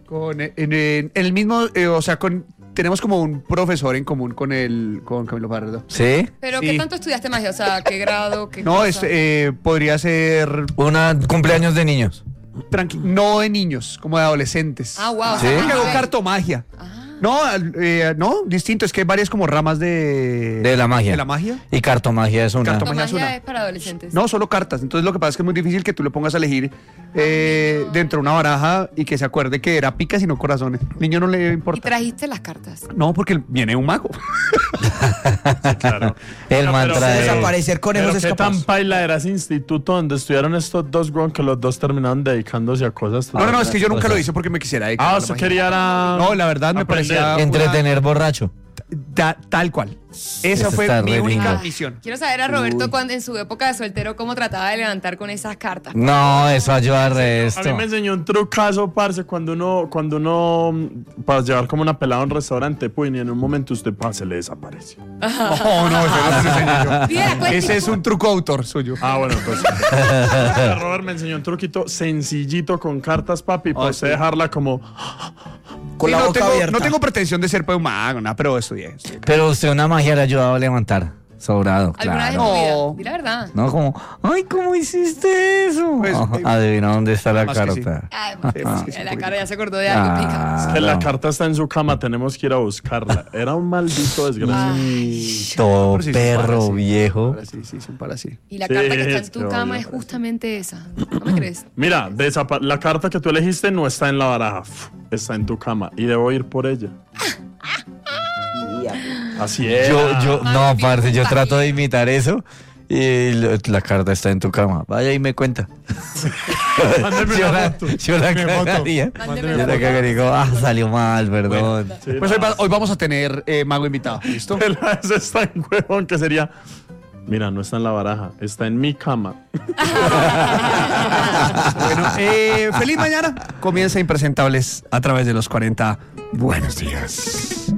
Con, en, en- en el mismo, eh, o sea, con tenemos como un profesor en común con el con Camilo Pardo. ¿Sí? ¿Pero Sí. qué tanto estudiaste magia? O sea, ¿qué grado? ¿Qué No, cosa? es, eh, podría ser Una cumpleaños de niños. tranqui- no de niños, como de adolescentes. Ah, wow. ¿Sí? Porque hago cartomagia. No, al- eh, no, distinto, es que hay varias como ramas de... De la magia. De la magia. Y cartomagia es una. Cartomagia es Magia una. es para adolescentes. No, solo cartas. Entonces lo que pasa es que es muy difícil que tú le pongas a elegir eh, dentro de una baraja y que se acuerde que era picas y no corazones. Al niño no le Y importa. trajiste las cartas. No, porque viene un mago. Claro. El No, mantra pero- de- Desaparecer conejos Pero es qué capaz. tan paila era ese instituto donde estudiaron estos dos, weón, que los dos terminaron dedicándose a cosas. No, no, no, es que yo nunca cosas. lo hice porque me quisiera dedicar Ah, a la usted magia. quería era No, la verdad me aprender. parecía una- Entretener borracho. ta- tal cual. Esa Eso fue está mi re única lindo. misión. Quiero saber a Roberto cuando, en su época de soltero cómo trataba de levantar con esas cartas. No, eso ayuda al A mí resto. me enseñó un trucazo, parce, cuando uno, cuando uno, mm, para llevar como una pelada a un restaurante, pues, y en un momento usted pasa, se le desaparece. No, no, ese no se lo enseñé yo. Mira, cuéntame. Ese es un truco autor suyo. Ah, bueno, pues. Robert me enseñó un truquito sencillito con cartas, papi, para Ah, usted sí. dejarla como. Con Sí, la no, boca tengo, abierta. no tengo pretensión de ser pues, un mago, nada, pero estudié. estudié. Pero usted una magia le ha ayudado a levantar. Sobrado, ¿Alguna vez en claro. tu vida? No. Di la verdad. No, como, ay, ¿cómo hiciste eso? Pues, Ajá, eh, adivina dónde está la más que sí. carta. Ay, Sí, pues, sí, sí, en la un cara ya se acordó de algo. Ah, Que la no. carta está en su cama, tenemos que ir a buscarla. Era un maldito desgraciado. Todo Pero sí, son perro para sí. viejo. Para sí, sí, son para sí. Y la Sí, carta que está en es tu que cama obvio. es justamente esa. ¿No me crees? Mira, desapa- la carta que tú elegiste no está en la baraja, f- está en tu cama y debo ir por ella. Así es. Yo, yo, no, Maldito parce, yo papi. trato de imitar eso y lo- la carta está en tu cama. Vaya y me cuenta. Mándeme yo una la, foto. yo la Mándeme foto. cagaría. Mándeme Yo la la foto. cagaría y digo, ah, salió mal, perdón. Sí, Pues no, hoy, va- hoy vamos a tener eh, mago invitado, ¿listo? Ese está en huevón que sería. Mira, no está en la baraja, está en mi cama. Bueno, eh, feliz mañana. Comienza Impresentables a través de los cuarenta. Buenos días.